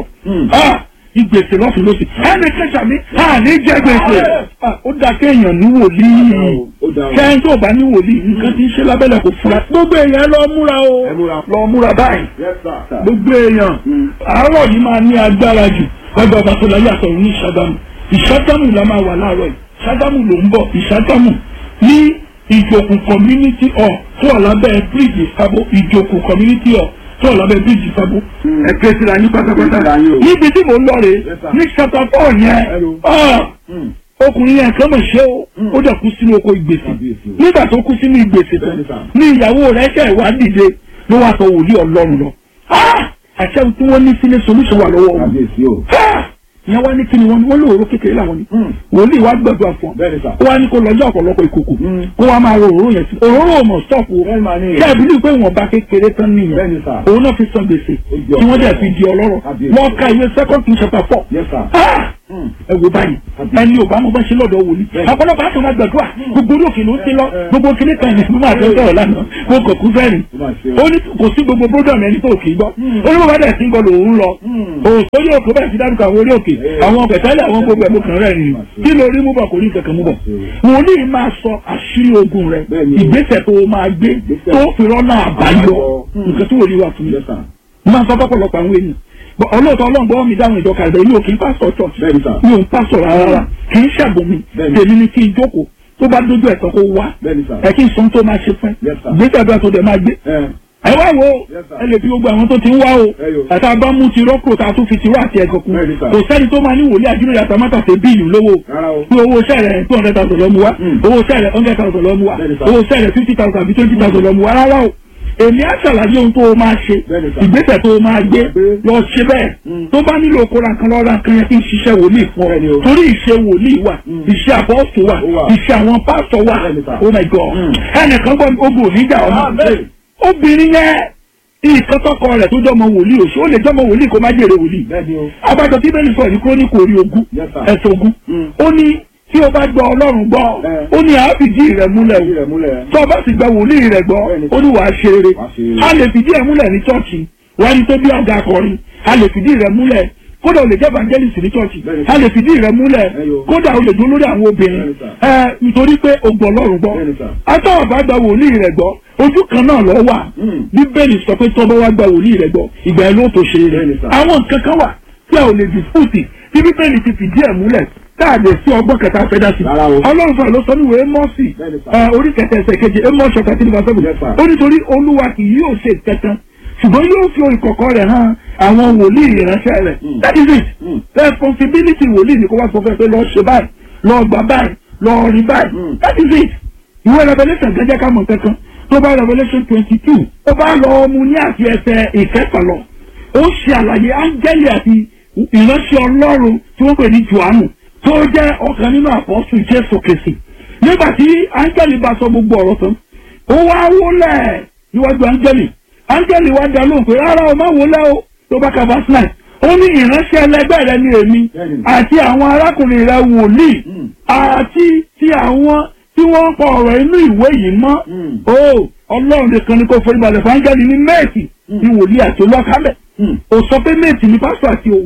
ìgbèsè lọ́sùn lọ́sùn ẹni kẹta mi ní jẹ́ gbèsè ó dá kéèyàn ní wòlíì kẹ́hìn tó bá ní wòlíì nǹkan tí ń ṣe lábẹ́lẹ̀ kò fura gbogbo èèyàn lọ múra o lọ múra báyìí gbogbo èèyàn àárọ̀ yìí máa ní agbára jù ọgbà ọba tó láyé àtọ̀run ní ìṣàgámù la máa wà láàárọ̀ yìí ìṣàgámù ló ń bọ̀ ìṣàgámù ní ìjòkù community hall tó wà lábẹ́ bíríìjì sábó ìjòkù community hall tó lábẹ́ bíjì sábó ẹ̀kẹ́ síra ní pátápátá níbi tí mò ń lọ rè ní chapter 4 yẹn ọkùnrin yẹn kan mọ̀ ṣe ó dẹ̀ kú sínú oko ìgbèsè nígbà tó kú sínú ìgbèsè tán ní ìyàwó rẹ̀ ṣe ìwà dìde ló wá sọ wòlíì Ọlọ́run lọ àṣẹ tí wọ́n ní sílé solution wà lọ́wọ́ wọn ìyẹn wá ní kíni wọn lóòrò kékeré làwọn ni wòlíì wá gbàdúrà fún ọ wá ní kó lọ́jọ́ ọ̀pọ̀lọpọ̀ ìkòkò kó wá máa ro òróró yẹn sí òróró ò mọ̀ stọ́ọ̀pù ṣé àbílí pé wọn bá kékeré tán nìyẹn òun náà fi san gbèsè tí wọ́n dẹ̀ fi di ọlọ́rọ̀ wọ́n ka ìwé 2 Kings chapter 4 ẹ wo báyìí ẹni ò bá mọ bá ṣe lọ́dọ̀ wòlíì ọ̀pọ̀lọpọ̀ àti ọmọ gbàdúrà gbogbo orí òkè ló ti lọ gbogbo kíní kan ní mímọ àti ọjọ́ ọ̀la náà kó kò kú fẹ́ẹ̀rì ó ní kò sí gbogbo program ẹni tó kì í gbọ́ ó ní bàbá dẹ̀ sí gbọ́ lòun lọ òsórí òkè bẹ́ẹ̀ sí dárúkọ àwọn orí òkè àwọn pẹ̀tẹ́lẹ̀ àwọn gbogbo ẹ̀mú kan rẹ̀ nìyí kí ló rí mú bọ̀ kò ní kankan mú bọ̀ wòlíì máa sọ àṣírí ogun rẹ̀ ìgbésẹ̀ tó máa gbé tó fi rọ́nà àbáyọ nǹkan tó wòlíì wà fún mi máa sọ fọ́pọ̀lọpọ̀ àwọn èèyàn ọlọ́ọ̀tọ̀ ọlọ́ngbọ́n mi dáhùn ìjọka ìbẹ̀ mi ò kì í pásọ̀ church mi ò ń pásọ̀ rárá kì í ṣàbòmí tèmi ni kí n jókòó tó bá dójú ẹ̀tọ́ kó wá ẹ kí n sọ tó máa ṣe fún gbèsè àdúrà tó dẹ̀ máa gbé ẹ wá wo ẹ lè fi gbogbo àwọn tó ti ń wá o àti abámu ti rọ́pò tá a tún fi tirọ́ àti ẹ̀gọ́ kun kò sẹ́ni tó máa ní wòlíì àjùlọ yàtọ̀ mọ́tà ṣe bíìlù lówó pé owó sẹ́rẹ̀ 200,000 lọ́mú wá owó sẹ́rẹ̀ 100,000 lọ́mú wá owó sẹ́rẹ̀ 50,000 àbí 20,000 lọ́mú wá rárá o èmi á ṣàlàyé ohun tó o máa ṣe ìgbésẹ̀ tó o máa gbé lọ ṣe bẹ́ẹ̀ tó bá nílò kóra kan lọ́ra kan yẹn kí n ṣiṣẹ́ wòlíì fún ọ torí ìṣe wòlíì wà ìṣe àbọ̀ọ̀sù wà ìṣe àwọn pásítọ̀ wà oh my god ẹnìkan gbọ́ ogun oníjà ọmọ obìnrin yẹn nǹkan tọkọ rẹ̀ tó jọmọ wòlíì òṣù ó lè jọmọ wòlíì kó má jèrè wòlíì abájọ tí bẹ́ẹ̀ ní sọ ní kúrónìkì orí ogún ẹ̀sùn ogún ó ní tí o bá gbọ́ Ọlọ́run gbọ́ ó ní àá fìdí rẹ̀ múlẹ̀ o tó o bá sì gba wòlíì rẹ̀ gbọ́ ó ní wàá ṣe rere a lè fìdí rẹ̀ múlẹ̀ ní chọ́ọ̀chì wọ́n ní tó bí ọ̀gá akọrin a lè fìdí rẹ̀ múlẹ̀ kódà o lè jẹ́ evangelist ní chọ́ọ̀chì a lè fìdí rẹ̀ múlẹ̀ kódà o lè dún lórí àwọn obìnrin nítorí pé o gbọ́ Ọlọ́run gbọ́ àtọ́wọ̀ bá gba wòlíì rẹ̀ gbọ́ ojú kan náà lọ wà Bíbélì sọ pé tọ́ bá wá gba wòlíì rẹ̀ gbọ́ ìgbà ẹ̀ ló tó ṣe rẹ̀ àwọn nǹkan kan wà tí a ò lè dispute tí Bíbélì ti fìdí ẹ̀ múlẹ̀ káàdì sí ọgbọ́n kẹta fẹ́ dá sí. Ọlọ́run fún ẹ ló sọ ní ìwé Émọ́sì orí kẹta ẹsẹ̀ kejì Émọ́sì chapter 3:7 ó nítorí Olúwa kì yóò ṣe kankan ṣùgbọ́n yóò fi ìkọ̀kọ̀ rẹ̀ hàn àwọn wòlíì ìránṣẹ́ rẹ̀ that is it responsibility wòlíì ni kó wá sọ fẹ́ pé lọ́ọ́ ṣe báyìí lọ́ọ́ gbà báyìí lọ́ọ́ rí báyìí that is it ìwé Revelation gẹ́gẹ́ ká mọ̀ kankan tó bá Revelation 22 ó bá lọ mú ní àti ẹsẹ̀ ìkẹfà lọ ó ṣe àlàyé áńgẹ́lì àti ìránṣẹ́ Ọlọ́run tí wọ́n pè ní Jòhánù tó jẹ́ ọ̀kan nínú àpọ́sù Jésù Kristi nígbà tí áńgẹ́lì bá sọ gbogbo ọ̀rọ̀ tán ó wá wólẹ̀ níwájú áńgẹ́lì wá dá lóhùn pé rárá o má wólẹ̀ o tó bá ka verse 9 ó ní ìránṣẹ́ ẹlẹgbẹ́ rẹ ní èmi àti àwọn arákùnrin rẹ wòlíì àti ti àwọn tí wọ́n ń pa ọ̀rọ̀ inú ìwé yìí mọ́ o Ọlọ́run nìkan ni kò forí balẹ̀ fún áńgẹ́lì ní méèkì ní wòlíì àti olúwakábẹ̀ ó sọ pé méètì ní pásítọ̀ àti òun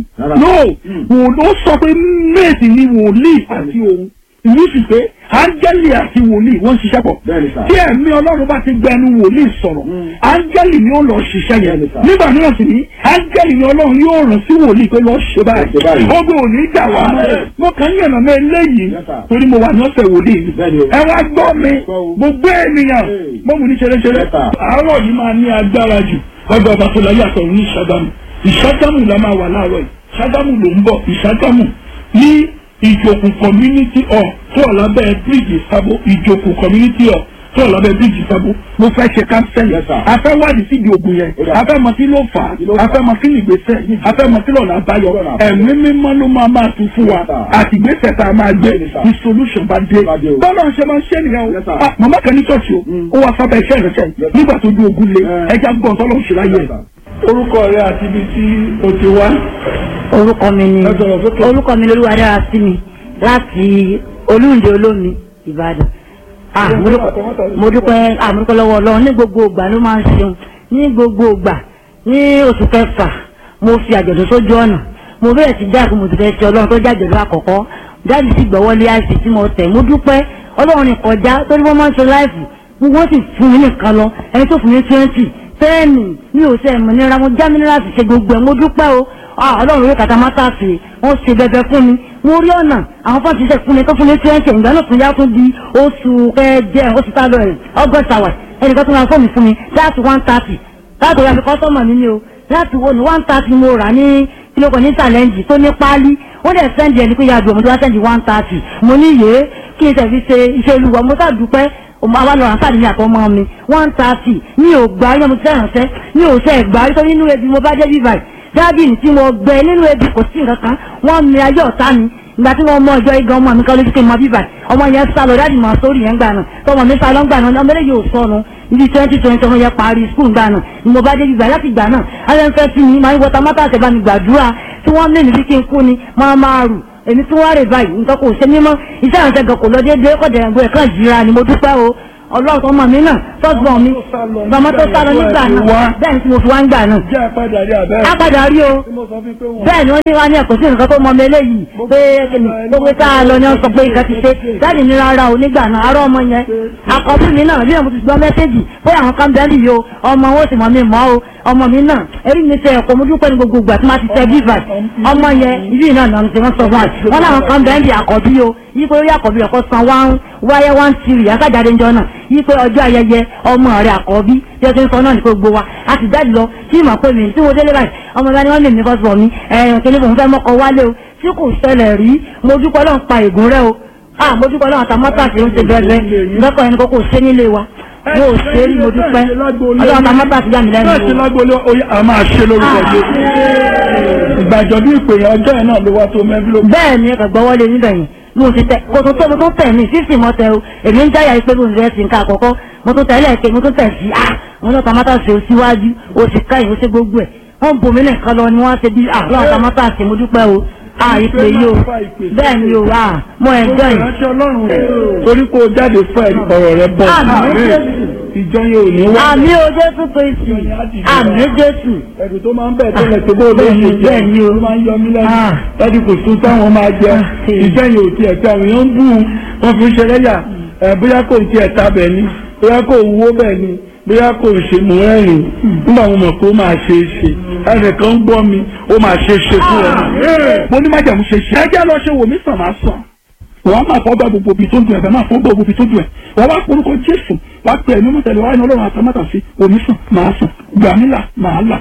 no ó sọ pé méètì ní wòlíì àti òun ìlú sì pé áńgẹ́lì àti wòlíì wọ́n ń ṣiṣẹ́ pọ̀ tí ẹ̀mí Ọlọ́run bá ti gbẹnu wòlíì sọ̀rọ̀ áńgẹ́lì ni ó lọ ṣiṣẹ́ yẹn nígbà mìíràn sì ní áńgẹ́lì ni Ọlọ́run yóò rán sí wòlíì pé lọ́ọ́ ṣe báyìí ó gbé òní ìjà wá mo kàn ń yànnà mọ́ eléyìí torí mo wà ní ọ̀sẹ̀ wòlíì ẹ wá gbọ́ mi gbogbo ènìyàn mo mú ní ṣeréṣeré àárọ̀ yìí máa ní agbára jù ọgbà ọba tó láyé àtọ̀run ní ìṣàgámù la máa wà láàárọ̀ yìí ìṣàgámù ló ń bọ̀ ìṣàgámù ní ìjòkù community hall tó wà lábẹ́ bíríìjì sábó ìjòkù community hall tó wà lábẹ́ bíríìjì sábó mo fẹ́ ṣe kánsẹ́lì afẹ́ wádìí síbi ògùn yẹn afẹ́ mọ kí ló fà á afẹ́ mọ kí nìgbésẹ̀ afẹ́ mọ kí lọ́nà àbáyọ ẹ̀mí mímọ́ ló máa tún fún wa àti ìgbésẹ̀ tá a máa gbé ní solution bá dé bọ́lá ń ṣe máa ń ṣe nìyẹn o màmá kan ní ṣọ́ọ̀ṣì o ó wá sábẹ́ iṣẹ́ ìrẹsẹ̀ nígbà tó ju ogun lé ẹja gbọ́n tọ́lọ́ ń ṣe láyé ẹ̀. orúkọ rẹ àti ibi tí o ti wá. orúkọ mi ni Olúwa dára sí mi láti Olúǹde Olómi Ìbàdàn. mo dúpẹ́ lọ́wọ́ Ọlọ́run ní gbogbo ìgbà ló máa ń ṣeun ní gbogbo ìgbà ní oṣù kẹfà mo fi àjọ̀dún sójú ọ̀nà mo bẹ̀rẹ̀ sí dáàbò mo ti fẹ́ ṣe Ọlọ́run tó jájọ̀dún àkọ́kọ́ jáde sí gbọ́wọ́lé àìsí tí mo tẹ̀ mo dúpẹ́ Ọlọ́run ní kọjá torí wọ́n máa ń ṣe láìfù wọ́n sì fún mi nìkan lọ ẹni tó fún mi 20 fẹ́ẹ̀mì mi ò sẹ́ ẹ̀mọ̀ nira mo já mi níra sì ṣe gbogbo ẹ̀ mo dúpẹ́ o Ọlọ́run yóò kàtà má tàfé wọ́n ṣe bẹbẹ fún mi mo rí ọ̀nà àwọn fọ́ọ̀tì ṣiṣẹ́ fún mi tó fún mi 20 ìgbà náà tún yá tún di oṣù kẹjẹ oṣù tá lọ rẹ̀ August hour ẹnìkan tó máa fóònù fún mi láti 130 láti orí àfikọ́sọ́mọ̀ mi ni o láti wo ní 130 mo rà ní kílókò ní challenge tó ní páálí wọ́n dẹ̀ sẹ́ndì ẹni pé yàgò mo ti wá sẹ́ndì 130 mo ní yé kí n tẹ̀ fi ṣe iṣẹ́ olúwa mo sá dúpẹ́ àwọn lọ àǹfààní àtọ ọmọ mi 130 mi ò gbà yẹn mo ti ránṣẹ́ mi ò ṣe ẹgbà nítorí nínú ebi mo bá dé bí báyìí dábìlì tí mo gbẹ nínú ebi kò sí nǹkan kan wọ́n mi ayé ọ̀tá mi ìgbà tí wọ́n mọ ọjọ́ igan ọmọ mi kan lójú kí n mọ bí báyìí ọmọ yẹn sá lọ dáàdì mọ sórí yẹn gbà náà tọmọ mi sá lọ gbà náà ọmọ eléyìí ò sọnù ibi 2020 ọmọ yẹn parí skul gbà náà ni mo bá dé bí báyìí láti gbà náà alẹ́ ń fẹ́ sí mi máa ń wọta mọ́tà àtẹ̀bá mi gbàdúrà tí wọ́n lé níbi kí n kú ni máa rù èmi tún wá rè báyìí nǹkan kò ṣe mímọ́ iṣẹ́ àwọn ṣẹ́gun kò lọ déédéé kọ́ dẹ̀rẹ̀gbọ́ ẹ̀kan jìra ni mo dúpẹ́ o ọlọ́run tó mọ̀ mí náà tọ́gbọ̀n mi bàmọ́ tó sá lọ nígbà náà bẹ́ẹ̀ ni tí mo fi wá ń gbà náà. á padà rí o bẹ́ẹ̀ ni wọ́n ní wá ní ẹ̀kọ́ sí nǹkan tó mọ mi eléyìí pé tó pé tá a lọ ni wọ́n sọ pé nǹkan ti ṣe dáàdì ní rárá o nígbà náà arọ́ ọmọ yẹn àkọ́bí mi náà bí mo ti gbọ́ mẹ́sẹ́jì pé àwọn kan bẹ́ẹ̀ nìyí o ọmọ wọn sì mọ̀ mi mọ́ o ọmọ mi náà erí mi tẹ ẹ̀kọ́ mo dúpẹ́ ní gbogbo ìgbà tí máa ti tẹ bíbà ọmọ yẹn ibi náà náà ti wọ́n sọ fún wa wọn láwọn kan bẹ́ẹ̀ ń di àkọ́bí o yí pé orí àkọ́bí ẹ̀kọ́ san wáyé 1 tìrì àkàjáde ńjọ náà yí pé ọjọ́ ayẹyẹ ọmọ rẹ̀ àkọ́bí tí ó ti ń sọ náà ní gbogbo wa a sì jáde lọ tí ìmọ̀ pé mi tí mo délé báyìí ọmọ ìgbà ni wọ́n lè ní fọ́sọ̀ mi kìnìún kò ń fẹ́ mọ́kọ wálé o tí kò ṣẹlẹ̀ rí mo dúpẹ́ lọ́n pa ègún rẹ o mo dúpẹ́ lọ́n àtàmọ́tà sí ń ṣe bẹ́ẹ̀ lọ́kọ̀ ẹni kò ṣe nílé wa mo ò ṣe rí mo dúpẹ́ ọlọ́run àtàmọ́tà sí yà mí lẹ́nu. bẹ́ẹ̀ ti lágbóolé a máa ṣe lórúkọ jẹ́ ìgbàjọ bí ìpè yẹn ọjọ́ yẹn náà ló wá tó mẹ́bílò. bẹ́ẹ̀ ni ẹ̀kọ́ gbọ́wọ́lé níbẹ̀ yẹn mo ti tẹ kò tó tó mo tó tẹ̀ mí 50 mọ́ tẹ o èmi ń jáyà pé mo ń rẹ́ sí nǹkan àkọ́kọ́ mo tó tẹ̀lé ẹ̀kẹ́ mo tó tẹ̀ sí mo lọ́ tamátà sí o síwájú o sì ká ìwé sí gbogbo ẹ̀ wọ́n bomi nìkan lọ ni wọ́n ṣe bí lọ́wọ́ tamátà sí mo dúpẹ́ o ìpè yìí o bẹ́ẹ̀ ni o mo ẹ̀jọ́ yìí. torí kó o jáde fún ọ̀rọ̀ rẹ bọ̀ ìjọ yẹn ò ní wá. àmì o Jésù Kristi àmì Jésù. ẹ̀rù tó máa ń bẹ̀ tẹ́lẹ̀ tó bó lóye jẹ́ ẹ̀yìn o máa ń yọ mí lẹ́nu láti kò sún táwọn máa jẹ ìjọ yẹn ò tiẹ̀ tí àwọn èèyàn ń bù wọn fi ń ṣe lẹ́yà bóyá kò tiẹ̀ ta bẹ̀ ni bóyá kò wúwo bẹ̀ ni bóyá kò ṣe mú ẹ̀rìn nígbà wọn mọ̀ pé ó máa ṣe é ṣe ẹnìkan ń gbọ́ mi ó máa ṣe é ṣe fún ẹ. mo ní májàmú ṣe ṣe ẹjẹ́ lọ ṣe wò mí sàn máa sàn wọ́n máa fọ́ bá gbogbo ibi tó dùn ẹ̀fẹ̀ máa fọ́ bá gbogbo ibi tó dùn ẹ̀ wọ́n wá porúkọ Jésù wá pè é mímú tẹ̀lé wá ní Ọlọ́run àtàmátà sí omi sàn máa sàn gbàmílà máa là.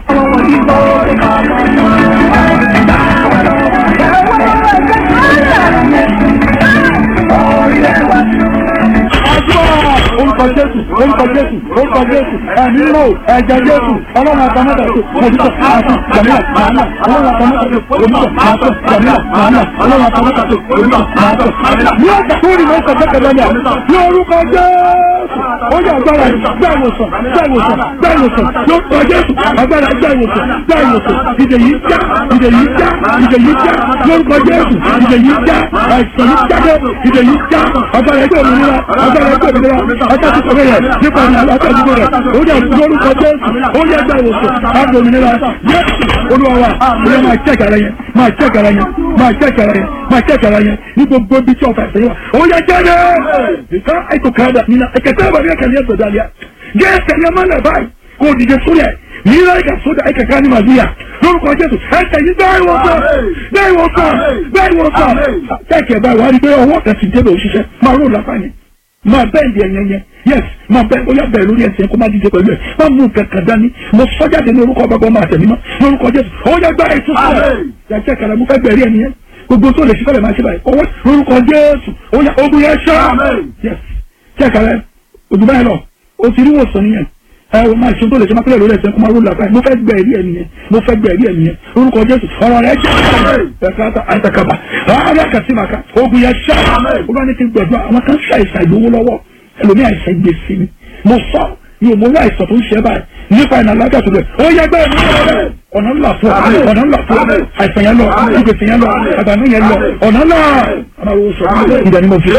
orúkọ Jésù orúkọ Jésù orúkọ Jésù ẹ̀mí lò ẹ̀jẹ̀ Jésù Ọlọ́run àtàmátà sí oníṣọ̀ àásùn gbàmílà màánà Ọlọ́run àtàmátà sí oníṣọ̀ àásùn gbàmílà màánà Ọlọ́run àtàmátà sí oníṣọ̀ àásùn. ní ọjà tó rí lọ́sọ̀ kẹ́kẹ́rẹ́ ní àná ní orúkọ Jésù ó yẹ agbára gbà ìwòsàn gbà ìwòsàn gbà ìwòsàn lórúkọ Jésù agbára gbà ìwòsàn gbà ìwòsàn ìdè yìí já ìdè yìí já ìdè yìí já lórúkọ Jésù ìdè yìí já àìsàn yìí jáde ìdè yìí já agbára ẹgbẹ́ òmìnira agbára ẹgbẹ́ òmìnira ọjọ́ tó kọ̀wé rẹ̀ nípa ìrìnàjò ọjọ́ ìdúgbò rẹ̀ ó yẹ lórúkọ Jésù ó yẹ gbà ìwòsàn agbára òmìnira Jésù Olúwa wa ó yẹ máa check ara yẹn máa check ara yẹn máa check ara yẹn máa check ara yẹn ní gbogbo ibi tí ọ̀fà ìṣẹ̀lẹ̀ wa ó yẹ jáde ìka ètò kàdà nínú ẹ̀kẹ́tẹ́ ìbàdí ẹ̀kẹ́ ní ẹ̀sọ̀ dàlíà jẹ́ ẹ̀sẹ̀ yẹn máa nà báyìí kò dìde sólẹ̀ nílá ẹ̀ka sódà ẹ̀ka ká ní màdíyà lórúkọ Jésù ẹ̀sẹ̀ yìí bẹ́ẹ̀ wọ́n sọ bẹ́ẹ̀ wọ́n sọ bẹ́ẹ̀ wọ́n sọ kẹ́kẹ́ báyìí wá rí pé ọwọ́ kan ti débẹ̀ òṣìṣẹ́ máa rò lápá ni máa bẹ́ẹ̀ di ẹ̀yẹ yẹn yes máa bẹ́ẹ̀ ó yà bẹ́ẹ̀ lórí ẹ̀sẹ̀ kó má díje pẹ̀lú ẹ̀ má mú kankan dání mo sọ́jáde ní orúkọ bàbá máa tẹ̀lé mọ́ lórúkọ Jésù ó yà gbá ètò sílẹ̀ yàtọ̀ kàrà mo fẹ́ bẹ̀rẹ̀ ẹni yẹn gbogbo tó lè ṣe fẹ́lẹ̀ máa ṣe báyìí ọwọ́ lórúkọ Jésù ó yà ogun yẹn ṣá yes kẹ́kàrẹ́ òdùbá yẹn lọ o ti rí wòsàn nìyẹn ẹ o máa ṣe tó lè ṣe máa pẹ́lẹ̀ lórí ẹ̀sẹ̀ kó máa ró làbáyé mo fẹ́ gbẹ̀rí ẹ̀ nìyẹn mo fẹ́ gbẹ̀rí ẹ̀ nìyẹn orúkọ Jésù ọ̀rọ̀ rẹ̀ jẹ́ ẹ̀ka àìsàkàbà ọ̀rọ̀ àkàtìmàkà ogun yẹn ṣá ó bá ní kí n gbẹ̀dọ̀ àwọn kan ṣàìsàn ìlówó lọ́wọ́ ẹlòmí àìsàn gbèsè ni mo sọ ní òmòwé àìsàn tó ń ṣe báyìí nípa ìnà alága tó lẹ̀ ó yẹ gbẹ́ ọ̀nà ńlá fún ọ̀nà ńlá fún àìsàn yẹn lọ ìgbèsè yẹn lọ àgbànú yẹn lọ ọ̀nà ńlá àmàwò sọ ìdá ni mo fi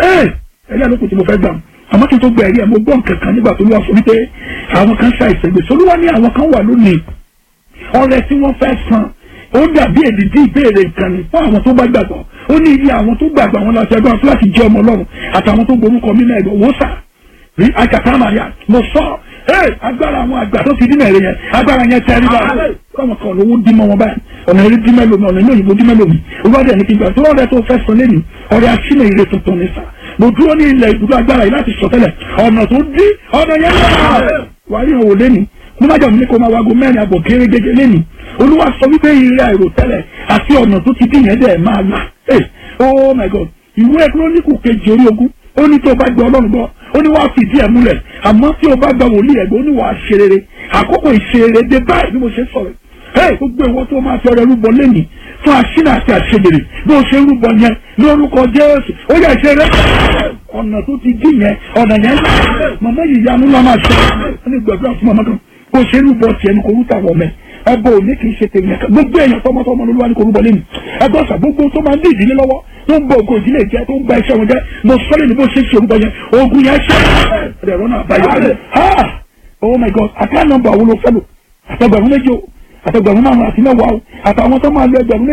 ẹ̀yà lókùn tí mo fẹ́ gbà àmọ́ kí n tó gbẹ ẹ̀rí ẹ̀ mo gbọ́ nǹkan kan nígbà tó lọ́wọ́ fún mi pé àwọn kan ṣàìsàn gbèsè olúwa ní àwọn kan wà lónìí ọrẹ tí wọ́n fẹ́ san ó dàbí èdìdí ìbéèrè nǹkan ni fún àwọn tó bá gbàgbọ́ ó ní iye àwọn tó gbàgbọ́ àwọn láti ẹgbẹ́ fúláṣí jẹ́ ọmọ Ọlọ́run àtàwọn tó gborúkọ mímọ́ ẹ̀gbọ́n wò sà rí àkàtà màríà mo sọ agbára àwọn àgbà tó ti dín mẹ́rin yẹn agbára yẹn tẹ́rí bá káwọn kan lówó dín mọ́ wọn báyìí ọ̀nà eré dín mẹ́lòmí ọ̀nà ilé òyìnbó dín mẹ́lòmí olùwádìí ẹni kí n gbà tó ọ̀rẹ́ tó fẹ́ sọ lẹ́nu ọ̀rẹ́ àṣìlẹ̀ ire tuntun ní sà mo dúró ní ilẹ̀ ibùdó agbára yìí láti sọ tẹ́lẹ̀ ọ̀nà tó dín ọ̀nà yẹn lọ́wọ́ wà rí òwò lẹ́nu mo má jọ̀ mí kó máa wago mẹ́rin àbọ̀ kéré gẹ́gẹ́ lẹ́nu olúwa sọ wípé ire àìrò tẹ́lẹ̀ àti ọ̀nà tó ti dín yẹn dẹ̀ máa là oh my God ìwé Kíróníkù kejì orí ogún ó ní tó bá gbọ́ Ọlọ́run gbọ́ ó ní wàá fìdí ẹ̀ múlẹ̀ àmọ́ tí o bá gba wòlíì ẹ̀gbọ́n ó ní wàá ṣe rere àkókò ìṣerere dé báyìí bí mo ṣe sọ̀rọ̀ gbogbo ìwọ tó máa fi ọrẹ rúbọ lẹ́nìí fún àṣínà àti àṣejèrè bí o ṣe rúbọ yẹn lórúkọ Jésù ó yẹ ṣe rẹ ọ̀nà tó ti dín yẹn ọ̀nà yẹn màmá yìí yanu lọ́ máa ṣe ó ní gbàgbọ́ fún màmá kan bó ṣe rúbọ tiẹ̀ ní kò rúta wọ̀ mẹ́ ẹbọ òní kì í ṣe tèmi ẹ̀ka gbogbo èèyàn tọmọtọmọ lolúwa ní kò rúbọ lẹ́nu ẹgbẹ́ ọ̀sà gbogbo tó máa ń dí ìdílé lọ́wọ́ tó ń bọ ògo ìdílé jẹ tó ń gba iṣẹ́ wọn jẹ mo sọ́lé ní bó ṣe ṣe orúkọ yẹn ogun yẹn ṣe ẹ̀rọ náà báyọ̀ oh my God àká nọ́mbà wo ló fẹ́ lò àtẹgbẹ̀rún méjì o àtẹgbẹ̀rún márùn àti mẹ́wàá o àtàwọn tó máa lo ẹgbẹ̀rún